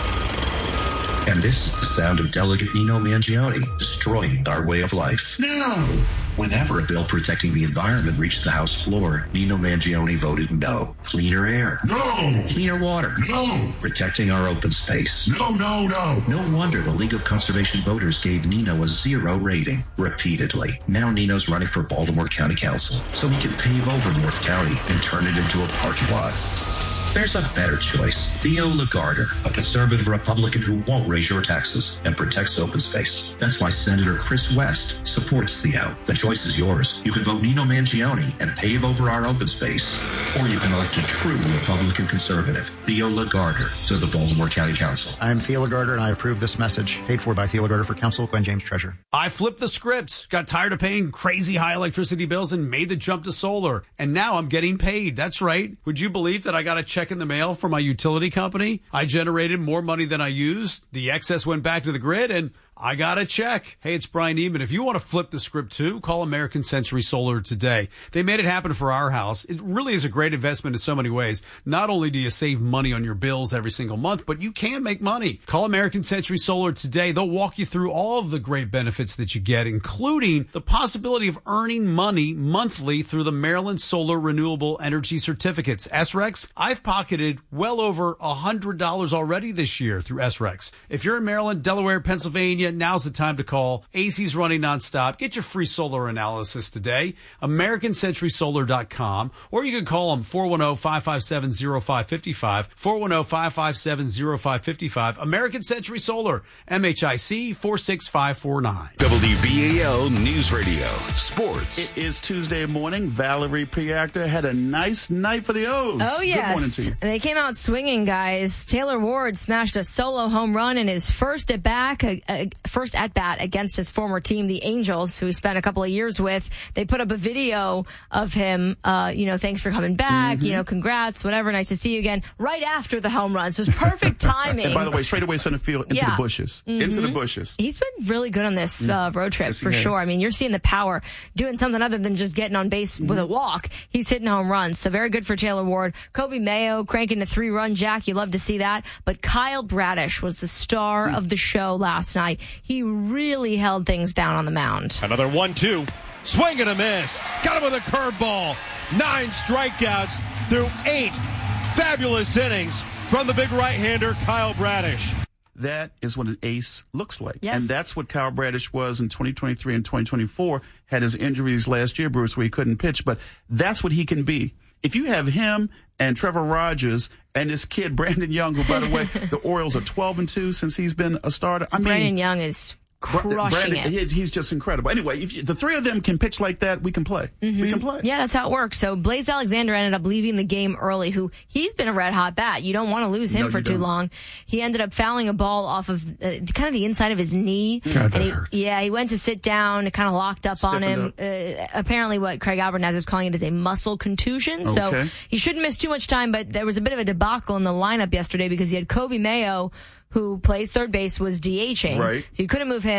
And this is the sound of Delegate Nino Mangione destroying our way of life. No! Whenever a bill protecting the environment reached the House floor, Nino Mangione voted no. Cleaner air. No! Cleaner water. No! Protecting our open space. No, no, no! No wonder the League of Conservation Voters gave Nino a zero rating repeatedly. Now Nino's running for Baltimore County Council so he can pave over North County and turn it into a parking lot. There's a better choice. Theo Lagarder, a conservative Republican who won't raise your taxes and protects open space. That's why Senator Chris West supports Theo. The choice is yours. You can vote Nino Mangione and pave over our open space. Or you can elect a true Republican conservative, Theo Lagarder, to the Baltimore County Council. I'm Theo Lagarder, and I approve this message. Paid for by Theo Lagarder for Council, Glenn James, Treasurer. I flipped the script, got tired of paying crazy high electricity bills, and made the jump to solar. And now I'm getting paid. That's right. Would you believe that I got a check in the mail from my utility company? I generated more money than I used. The excess went back to the grid, and I got a check. Hey, it's Brian Eman. If you want to flip the script too, call American Century Solar today. They made it happen for our house. It really is a great investment in so many ways. Not only do you save money on your bills every single month, but you can make money. Call American Century Solar today. They'll walk you through all of the great benefits that you get, including the possibility of earning money monthly through the Maryland Solar Renewable Energy Certificates. S R E Cs, I've pocketed well over one hundred dollars already this year through S R E Cs. If you're in Maryland, Delaware, Pennsylvania, now's the time to call. A C's running nonstop. Get your free solar analysis today. American Century Solar dot com. Or you can call them four one zero, five five seven, zero five five five. four one zero, five five seven, zero five five five. American Century Solar. M H I C four six five four nine. W B A L News Radio. Sports. It is Tuesday morning. Valerie Priacta had a nice night for the O's. Oh, yes. Good morning to you. They came out swinging, guys. Taylor Ward smashed a solo home run in his first at bat, uh, first at bat against his former team, the Angels, who he spent a couple of years with. They put up a video of him, uh, you know, thanks for coming back, mm-hmm. you know, congrats, whatever, nice to see you again, right after the home run. So it was perfect timing. And by the way, straight away center field into yeah. the bushes. Mm-hmm. Into the bushes. He's been really good on this uh, road trip, yes, for sure. I mean, you're seeing the power, doing something other than just getting on base mm-hmm. with a walk. He's hitting home runs. So very good for Taylor Ward. Kobe Mayo cranking a three-run jack. You love to see that. But Kyle Bradish was the star mm-hmm. of the show last night. He really held things down on the mound. Another one two. Swing and a miss. Got him with a curveball. Nine strikeouts through eight fabulous innings from the big right-hander, Kyle Bradish. That is what an ace looks like. Yes. And that's what Kyle Bradish was in twenty twenty-three and twenty twenty-four. Had his injuries last year, Bruce, where he couldn't pitch. But that's what he can be. If you have him and Trevor Rogers and this kid, Brandon Young, who, by the way, the Orioles are twelve and two since he's been a starter. I mean, Brandon Young is crushing Brandon, it. He's just incredible. Anyway, if you, the three of them can pitch like that, we can play. Mm-hmm. We can play. Yeah, that's how it works. So Blaze Alexander ended up leaving the game early, who he's been a red hot bat. You don't want to lose him no, for too don't. long. He ended up fouling a ball off of uh, kind of the inside of his knee. God, and he, hurts. yeah, he went to sit down, it kind of locked up Stiffened on him. up. Uh, apparently what Craig Albernaz is calling it is a muscle contusion. Okay. So he shouldn't miss too much time, but there was a bit of a debacle in the lineup yesterday because you had Kobe Mayo, who plays third base, was DHing. Right. So you couldn't move him.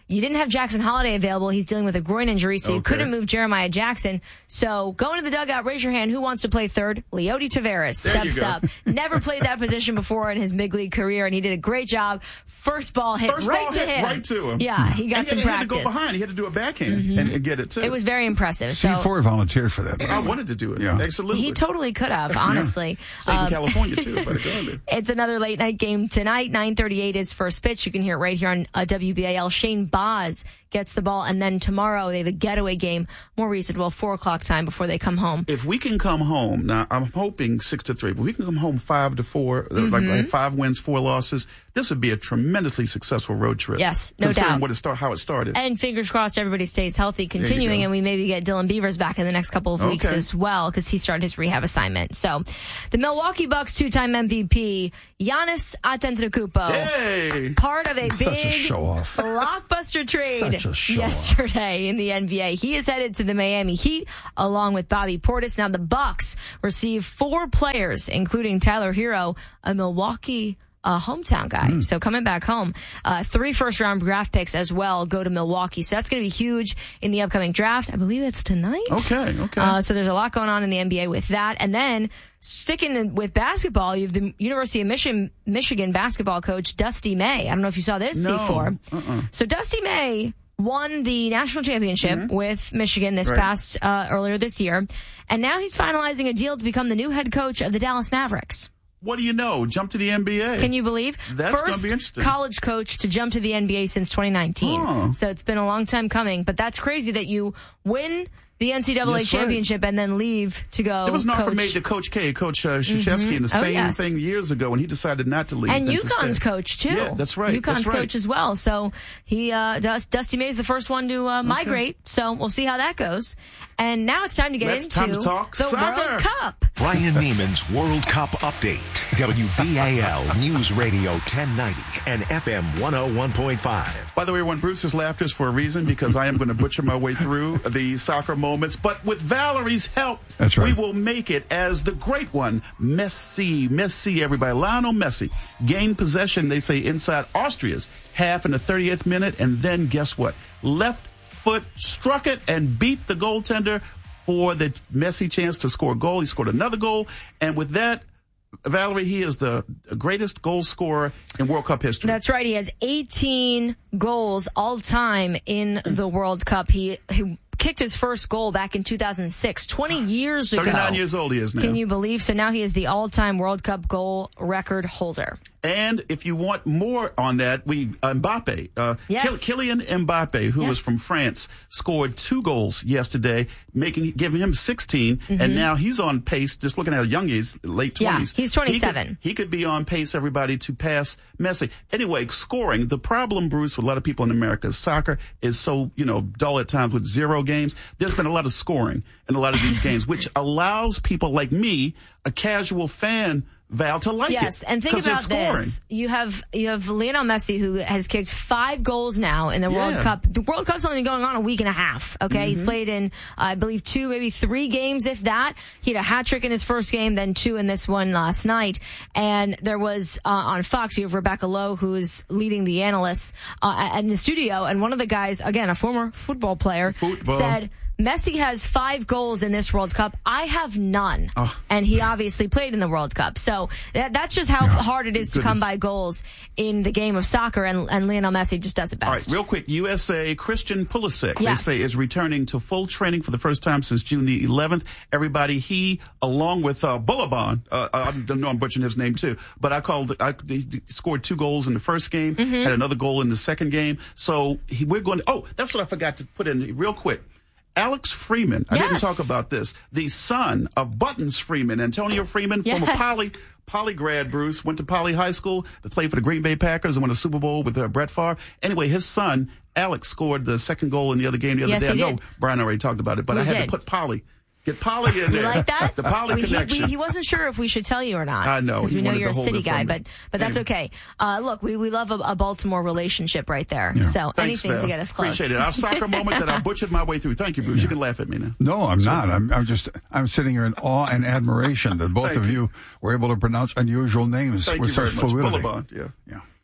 You didn't have Jackson Holiday available. He's dealing with a groin injury, so you Okay. couldn't move Jeremiah Jackson. So go into the dugout, raise your hand. Who wants to play third? Leody Taveras There you steps go. up. Never played that position before in his big league career, and he did a great job. First ball hit First right ball to hit him. right to him. Yeah, he got and some he had, practice. He had to go behind. He had to do a backhand Mhm. and, and get it, too. It was very impressive. C So four volunteered for that. I wanted to do it. Yeah. Absolutely. he totally could have, honestly. Stayed Um, in California, too, if I'd have gone there. It's another late night game tonight. nine thirty-eight is first pitch. You can hear it right here on uh, W B A L. Shane Boz gets the ball, and then tomorrow they have a getaway game, more reasonable, four o'clock time before they come home. If we can come home, now I'm hoping six to three, but we can come home five to four, uh, like, Mhm. like five wins, four losses. This would be a tremendously successful road trip. Yes, no considering doubt. What it start, how it started. And fingers crossed everybody stays healthy you continuing, go. and we maybe get Dylan Beavers back in the next couple of weeks Okay. as well, because he started his rehab assignment. So the Milwaukee Bucks two-time M V P, Giannis Antetokounmpo, Hey! part of a Such a big show-off. blockbuster trade Such a show-off. yesterday in the N B A. He is headed to the Miami Heat along with Bobby Portis. Now the Bucks receive four players, including Tyler Hero, a Milwaukee a hometown guy. Mm. So coming back home, uh, three first round draft picks as well go to Milwaukee. So that's going to be huge in the upcoming draft. I believe it's tonight. Okay, okay. Uh, so there's a lot going on in the N B A with that. And then sticking with basketball, you have the University of Michigan, Michigan basketball coach, Dusty May. I don't know if you saw this, No. C four. Uh-uh. So Dusty May won the national championship Mm-hmm. with Michigan this Right. past, uh, earlier this year. And now he's finalizing a deal to become the new head coach of the Dallas Mavericks. What do you know? Jump to the N B A. Can you believe? That's gonna First be interesting. college coach to jump to the N B A since twenty nineteen. Oh. So it's been a long time coming, but that's crazy that you win the N C double A That's right. championship and then leave to go There was an offer coach. made to Coach K, Coach uh, Krzyzewski, and the Oh, same yes. thing years ago when he decided not to leave. And to UConn's stay. coach too. Yeah, that's right. UConn's that's right. coach as well. So he, uh, Dust, Dusty May's the first one to uh, migrate. So we'll see how that goes. And now it's time to get Let's into time to talk the soccer. World Cup. Brian Neiman's World Cup Update. W B A L News Radio ten ninety and F M one oh one point five. By the way, everyone, Bruce's laughter is for a reason because I am going to butcher my way through the soccer moments. But with Valerie's help, That's right. we will make it as the great one, Messi. Messi, everybody. Lionel Messi gained possession, they say, inside Austria's half in the thirtieth minute. And then guess what? Left foot struck it and beat the goaltender for the Messi chance to score a goal. He scored another goal. And with that, Valerie, he is the greatest goal scorer in World Cup history. That's right. He has eighteen goals all time in the World Cup. He, he kicked his first goal back in two thousand six, twenty years ago. thirty-nine years old he is now. Can you believe? So now he is the all-time World Cup goal record holder. And if you want more on that, we Mbappe, uh, Yes. Kyl- Kylian Mbappe, who Yes. was from France, scored two goals yesterday, making giving him sixteen, Mhm. and now he's on pace. Just looking at how young he is, late Yeah, twenties. he's twenty-seven. He could, he could be on pace, everybody, to pass Messi. Anyway, scoring. The problem, Bruce, with a lot of people in America, is soccer is so you know dull at times with zero games. There's been a lot of scoring in a lot of these games, which allows people like me, a casual fan, Val, to like it. Yes, and think 'cause they're about scoring. this. You have you have Lionel Messi, who has kicked five goals now in the World Yeah. Cup. The World Cup's only been going on a week and a half. Okay, he's Mhm. played in uh, I believe two, maybe three games, if that. He had a hat trick in his first game, then two in this one last night. And there was uh, on Fox, you have Rebecca Lowe, who is leading the analysts uh, in the studio, and one of the guys, again, a former football player, Football. said, Messi has five goals in this World Cup. I have none. Oh. And he obviously played in the World Cup. So that, that's just how hard it is to come Goodness. by goals in the game of soccer, and, and Lionel Messi just does it All best. right, real quick, U S A Christian Pulisic, Yes. they say, is returning to full training for the first time since June the eleventh. Everybody, he, along with uh, Bullabon, uh, I don't know I'm butchering his name too, but I called, I, he scored two goals in the first game, Mhm. had another goal in the second game. So he, we're going to, oh, that's what I forgot to put in real quick. Alex Freeman, I didn't Yes. talk about this, the son of Buttons Freeman, Antonio Freeman, former Yes. Poly, Poly grad, Bruce, went to Poly High School, played for the Green Bay Packers and won a Super Bowl with uh, Brett Favre. Anyway, his son, Alex, scored the second goal in the other game the other Yes, day. he I know did. Brian already talked about it, but We I had did. to put Poly. Get Poly in You there. like that? The Poly we, he, connection. we, he wasn't sure if we should tell you or not. I know. Because He we know wanted you're a to hold city it from guy, me. but but that's Anyway. okay. Uh, look, we, we love a, a Baltimore relationship right there. So Thanks, anything Val. to get us close. Appreciate it. Our soccer moment that I butchered my way through. Thank you, Bruce. You can laugh at me now. No, I'm not. I'm, I'm just, I'm sitting here in awe and admiration that both Thank of you. you were able to pronounce unusual names Thank with you very such much. fluidity. Bullabon, yeah. Yeah.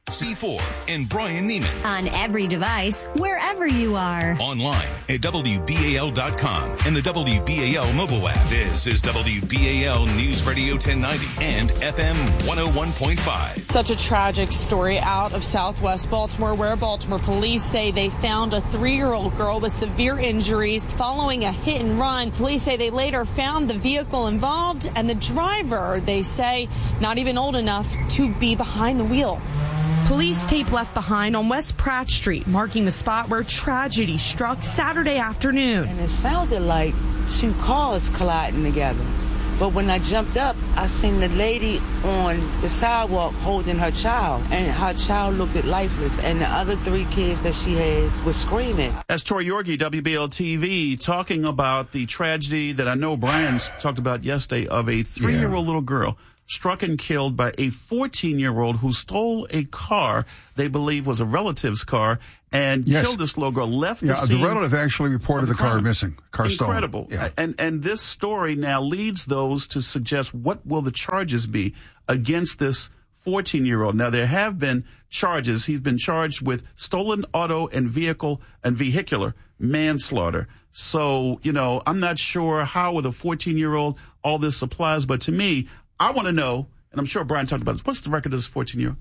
C four and Brian Neiman. On every device, wherever you are. Online at W B A L dot com and the W B A L mobile app. This is W B A L News Radio ten ninety and F M one oh one point five. Such a tragic story out of Southwest Baltimore, where Baltimore police say they found a three-year-old girl with severe injuries following a hit and run. Police say they later found the vehicle involved and the driver, they say, not even old enough to be behind the wheel. Police tape left behind on West Pratt Street, marking the spot where tragedy struck Saturday afternoon. And it sounded like two cars colliding together. But when I jumped up, I seen the lady on the sidewalk holding her child, and her child looked lifeless, and the other three kids that she has was screaming. That's Tori Yorgi, W B L T V, talking about the tragedy that I know Brian's talked about yesterday of a three-year-old yeah. little girl struck and killed by a fourteen-year-old who stole a car they believe was a relative's car and yes. killed this little girl, left yeah, the scene. The relative actually reported the, the car missing, car stolen. Incredible. Yeah. And, and this story now leads those to suggest what will the charges be against this fourteen-year-old. Now, there have been charges. He's been charged with stolen auto and vehicle and vehicular manslaughter. So, you know, I'm not sure how with a fourteen-year-old all this applies, but to me, I want to know, and I'm sure Brian talked about this, what's the record of this fourteen-year-old?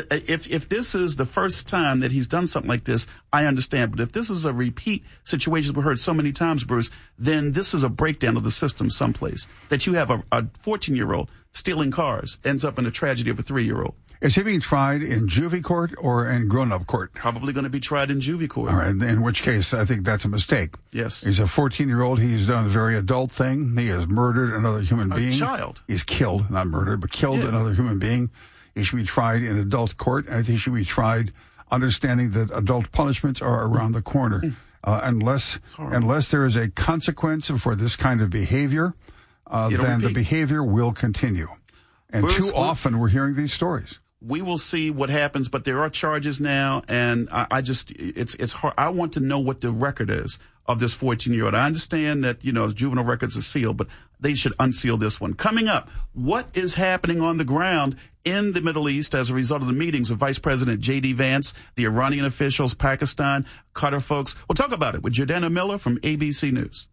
If if this is the first time that he's done something like this, I understand. But if this is a repeat situation we've heard so many times, Bruce, then this is a breakdown of the system someplace. That you have a, a fourteen-year-old stealing cars ends up in the tragedy of a three-year-old. Is he being tried in juvie court or in grown-up court? Probably going to be tried in juvie court. All right, in which case I think that's a mistake. Yes. He's a fourteen-year-old. He's done a very adult thing. He has murdered another human a being. A child. He's killed, not murdered, but killed yeah. another human being. He should be tried in adult court. I think he should be tried understanding that adult punishments are around the corner. Uh, unless unless there is a consequence for this kind of behavior, uh, then repeat. the behavior will continue. And Bruce, too often we're hearing these stories. We will see what happens, but there are charges now, and I, I just, it's it's hard. I want to know what the record is of this fourteen-year-old. I understand that, you know, juvenile records are sealed, but they should unseal this one. Coming up, what is happening on the ground in the Middle East as a result of the meetings with Vice President J D Vance, the Iranian officials, Pakistan, Qatar folks? We'll talk about it with Jordana Miller from A B C News.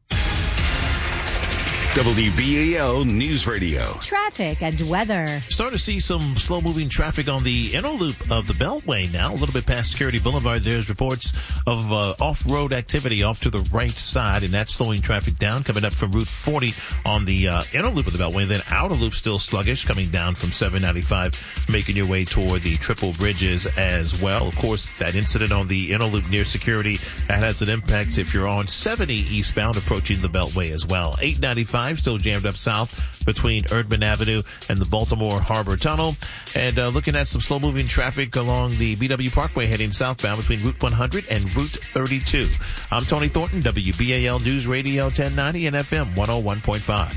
W B A L News Radio. Traffic and weather. Starting to see some slow-moving traffic on the inner loop of the Beltway now. A little bit past Security Boulevard, there's reports of uh, off-road activity off to the right side, and that's slowing traffic down. Coming up from Route forty on the uh, inner loop of the Beltway. Then outer loop still sluggish, coming down from seven ninety-five, making your way toward the triple bridges as well. Of course, that incident on the inner loop near Security, that has an impact if you're on seventy eastbound approaching the Beltway as well. eight ninety-five still jammed up south between Erdman Avenue and the Baltimore Harbor Tunnel. And uh, looking at some slow-moving traffic along the B W Parkway heading southbound between Route one hundred and Route thirty-two. I'm Tony Thornton, W B A L News Radio ten ninety and F M one oh one point five.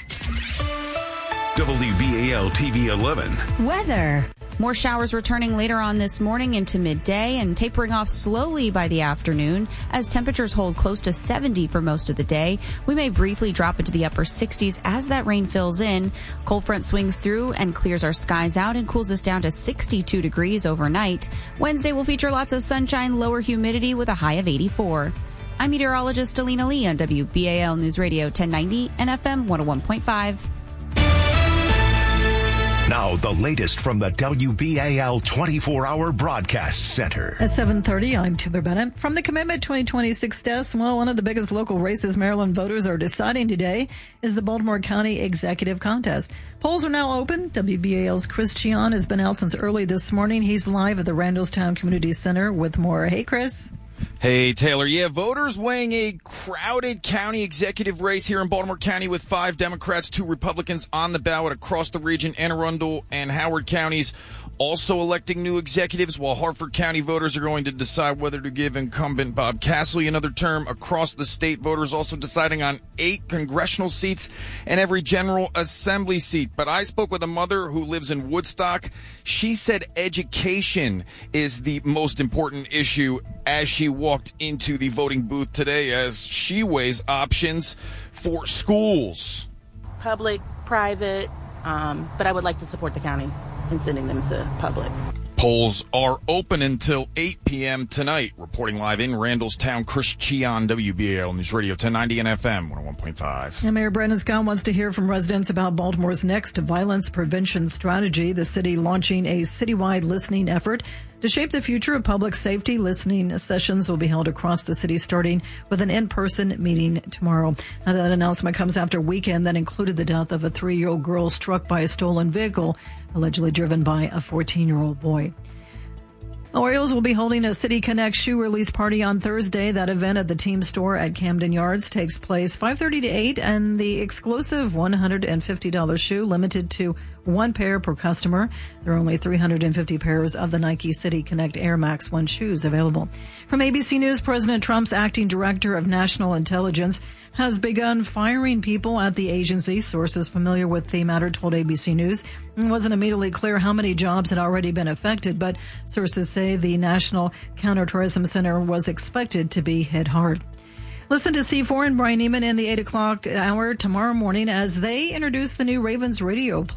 W B A L T V eleven. Weather. More showers returning later on this morning into midday and tapering off slowly by the afternoon as temperatures hold close to seventy for most of the day. We may briefly drop into the upper sixties as that rain fills in. Cold front swings through and clears our skies out and cools us down to sixty-two degrees overnight. Wednesday will feature lots of sunshine, lower humidity with a high of eighty-four. I'm meteorologist Alina Lee on W B A L News Radio ten ninety and F M one oh one point five. Now, the latest from the W B A L twenty-four hour Broadcast Center. At seven thirty, I'm Timber Bennett. From the Commitment twenty twenty-six desk, well, one of the biggest local races Maryland voters are deciding today is the Baltimore County Executive Contest. Polls are now open. W B A L's Chris Chion has been out since early this morning. He's live at the Randallstown Community Center with more. Hey, Chris. Hey, Taylor. Yeah, voters weighing a crowded county executive race here in Baltimore County with five Democrats, two Republicans on the ballot across the region. Anne Arundel and Howard counties also electing new executives, while Harford County voters are going to decide whether to give incumbent Bob Castle another term. Across the state, voters also deciding on eight congressional seats and every General Assembly seat. But I spoke with a mother who lives in Woodstock. She said education is the most important issue as she walked into the voting booth today, as she weighs options for schools. Public, private, um, but I would like to support the county in sending them to public. Polls are open until eight p.m. tonight. Reporting live in Randallstown, Chris Chion, W B A L News Radio ten ninety and F M one oh one point five. And Mayor Brandon Scott wants to hear from residents about Baltimore's next violence prevention strategy. The city launching a citywide listening effort to shape the future of public safety. Listening sessions will be held across the city, starting with an in-person meeting tomorrow. Now, that announcement comes after a weekend that included the death of a three-year-old girl struck by a stolen vehicle, allegedly driven by a fourteen-year-old boy. Orioles will be holding a City Connect shoe release party on Thursday. That event at the team store at Camden Yards takes place five thirty to eight, and the exclusive one hundred fifty dollars shoe limited to one pair per customer. There are only three hundred fifty pairs of the Nike City Connect Air Max one shoes available. From A B C News, President Trump's acting director of national intelligence has begun firing people at the agency. Sources familiar with the matter told A B C News it wasn't immediately clear how many jobs had already been affected, but sources say the National Counterterrorism Center was expected to be hit hard. Listen to C four and Brian Neiman in the eight o'clock hour tomorrow morning as they introduce the new Ravens radio play.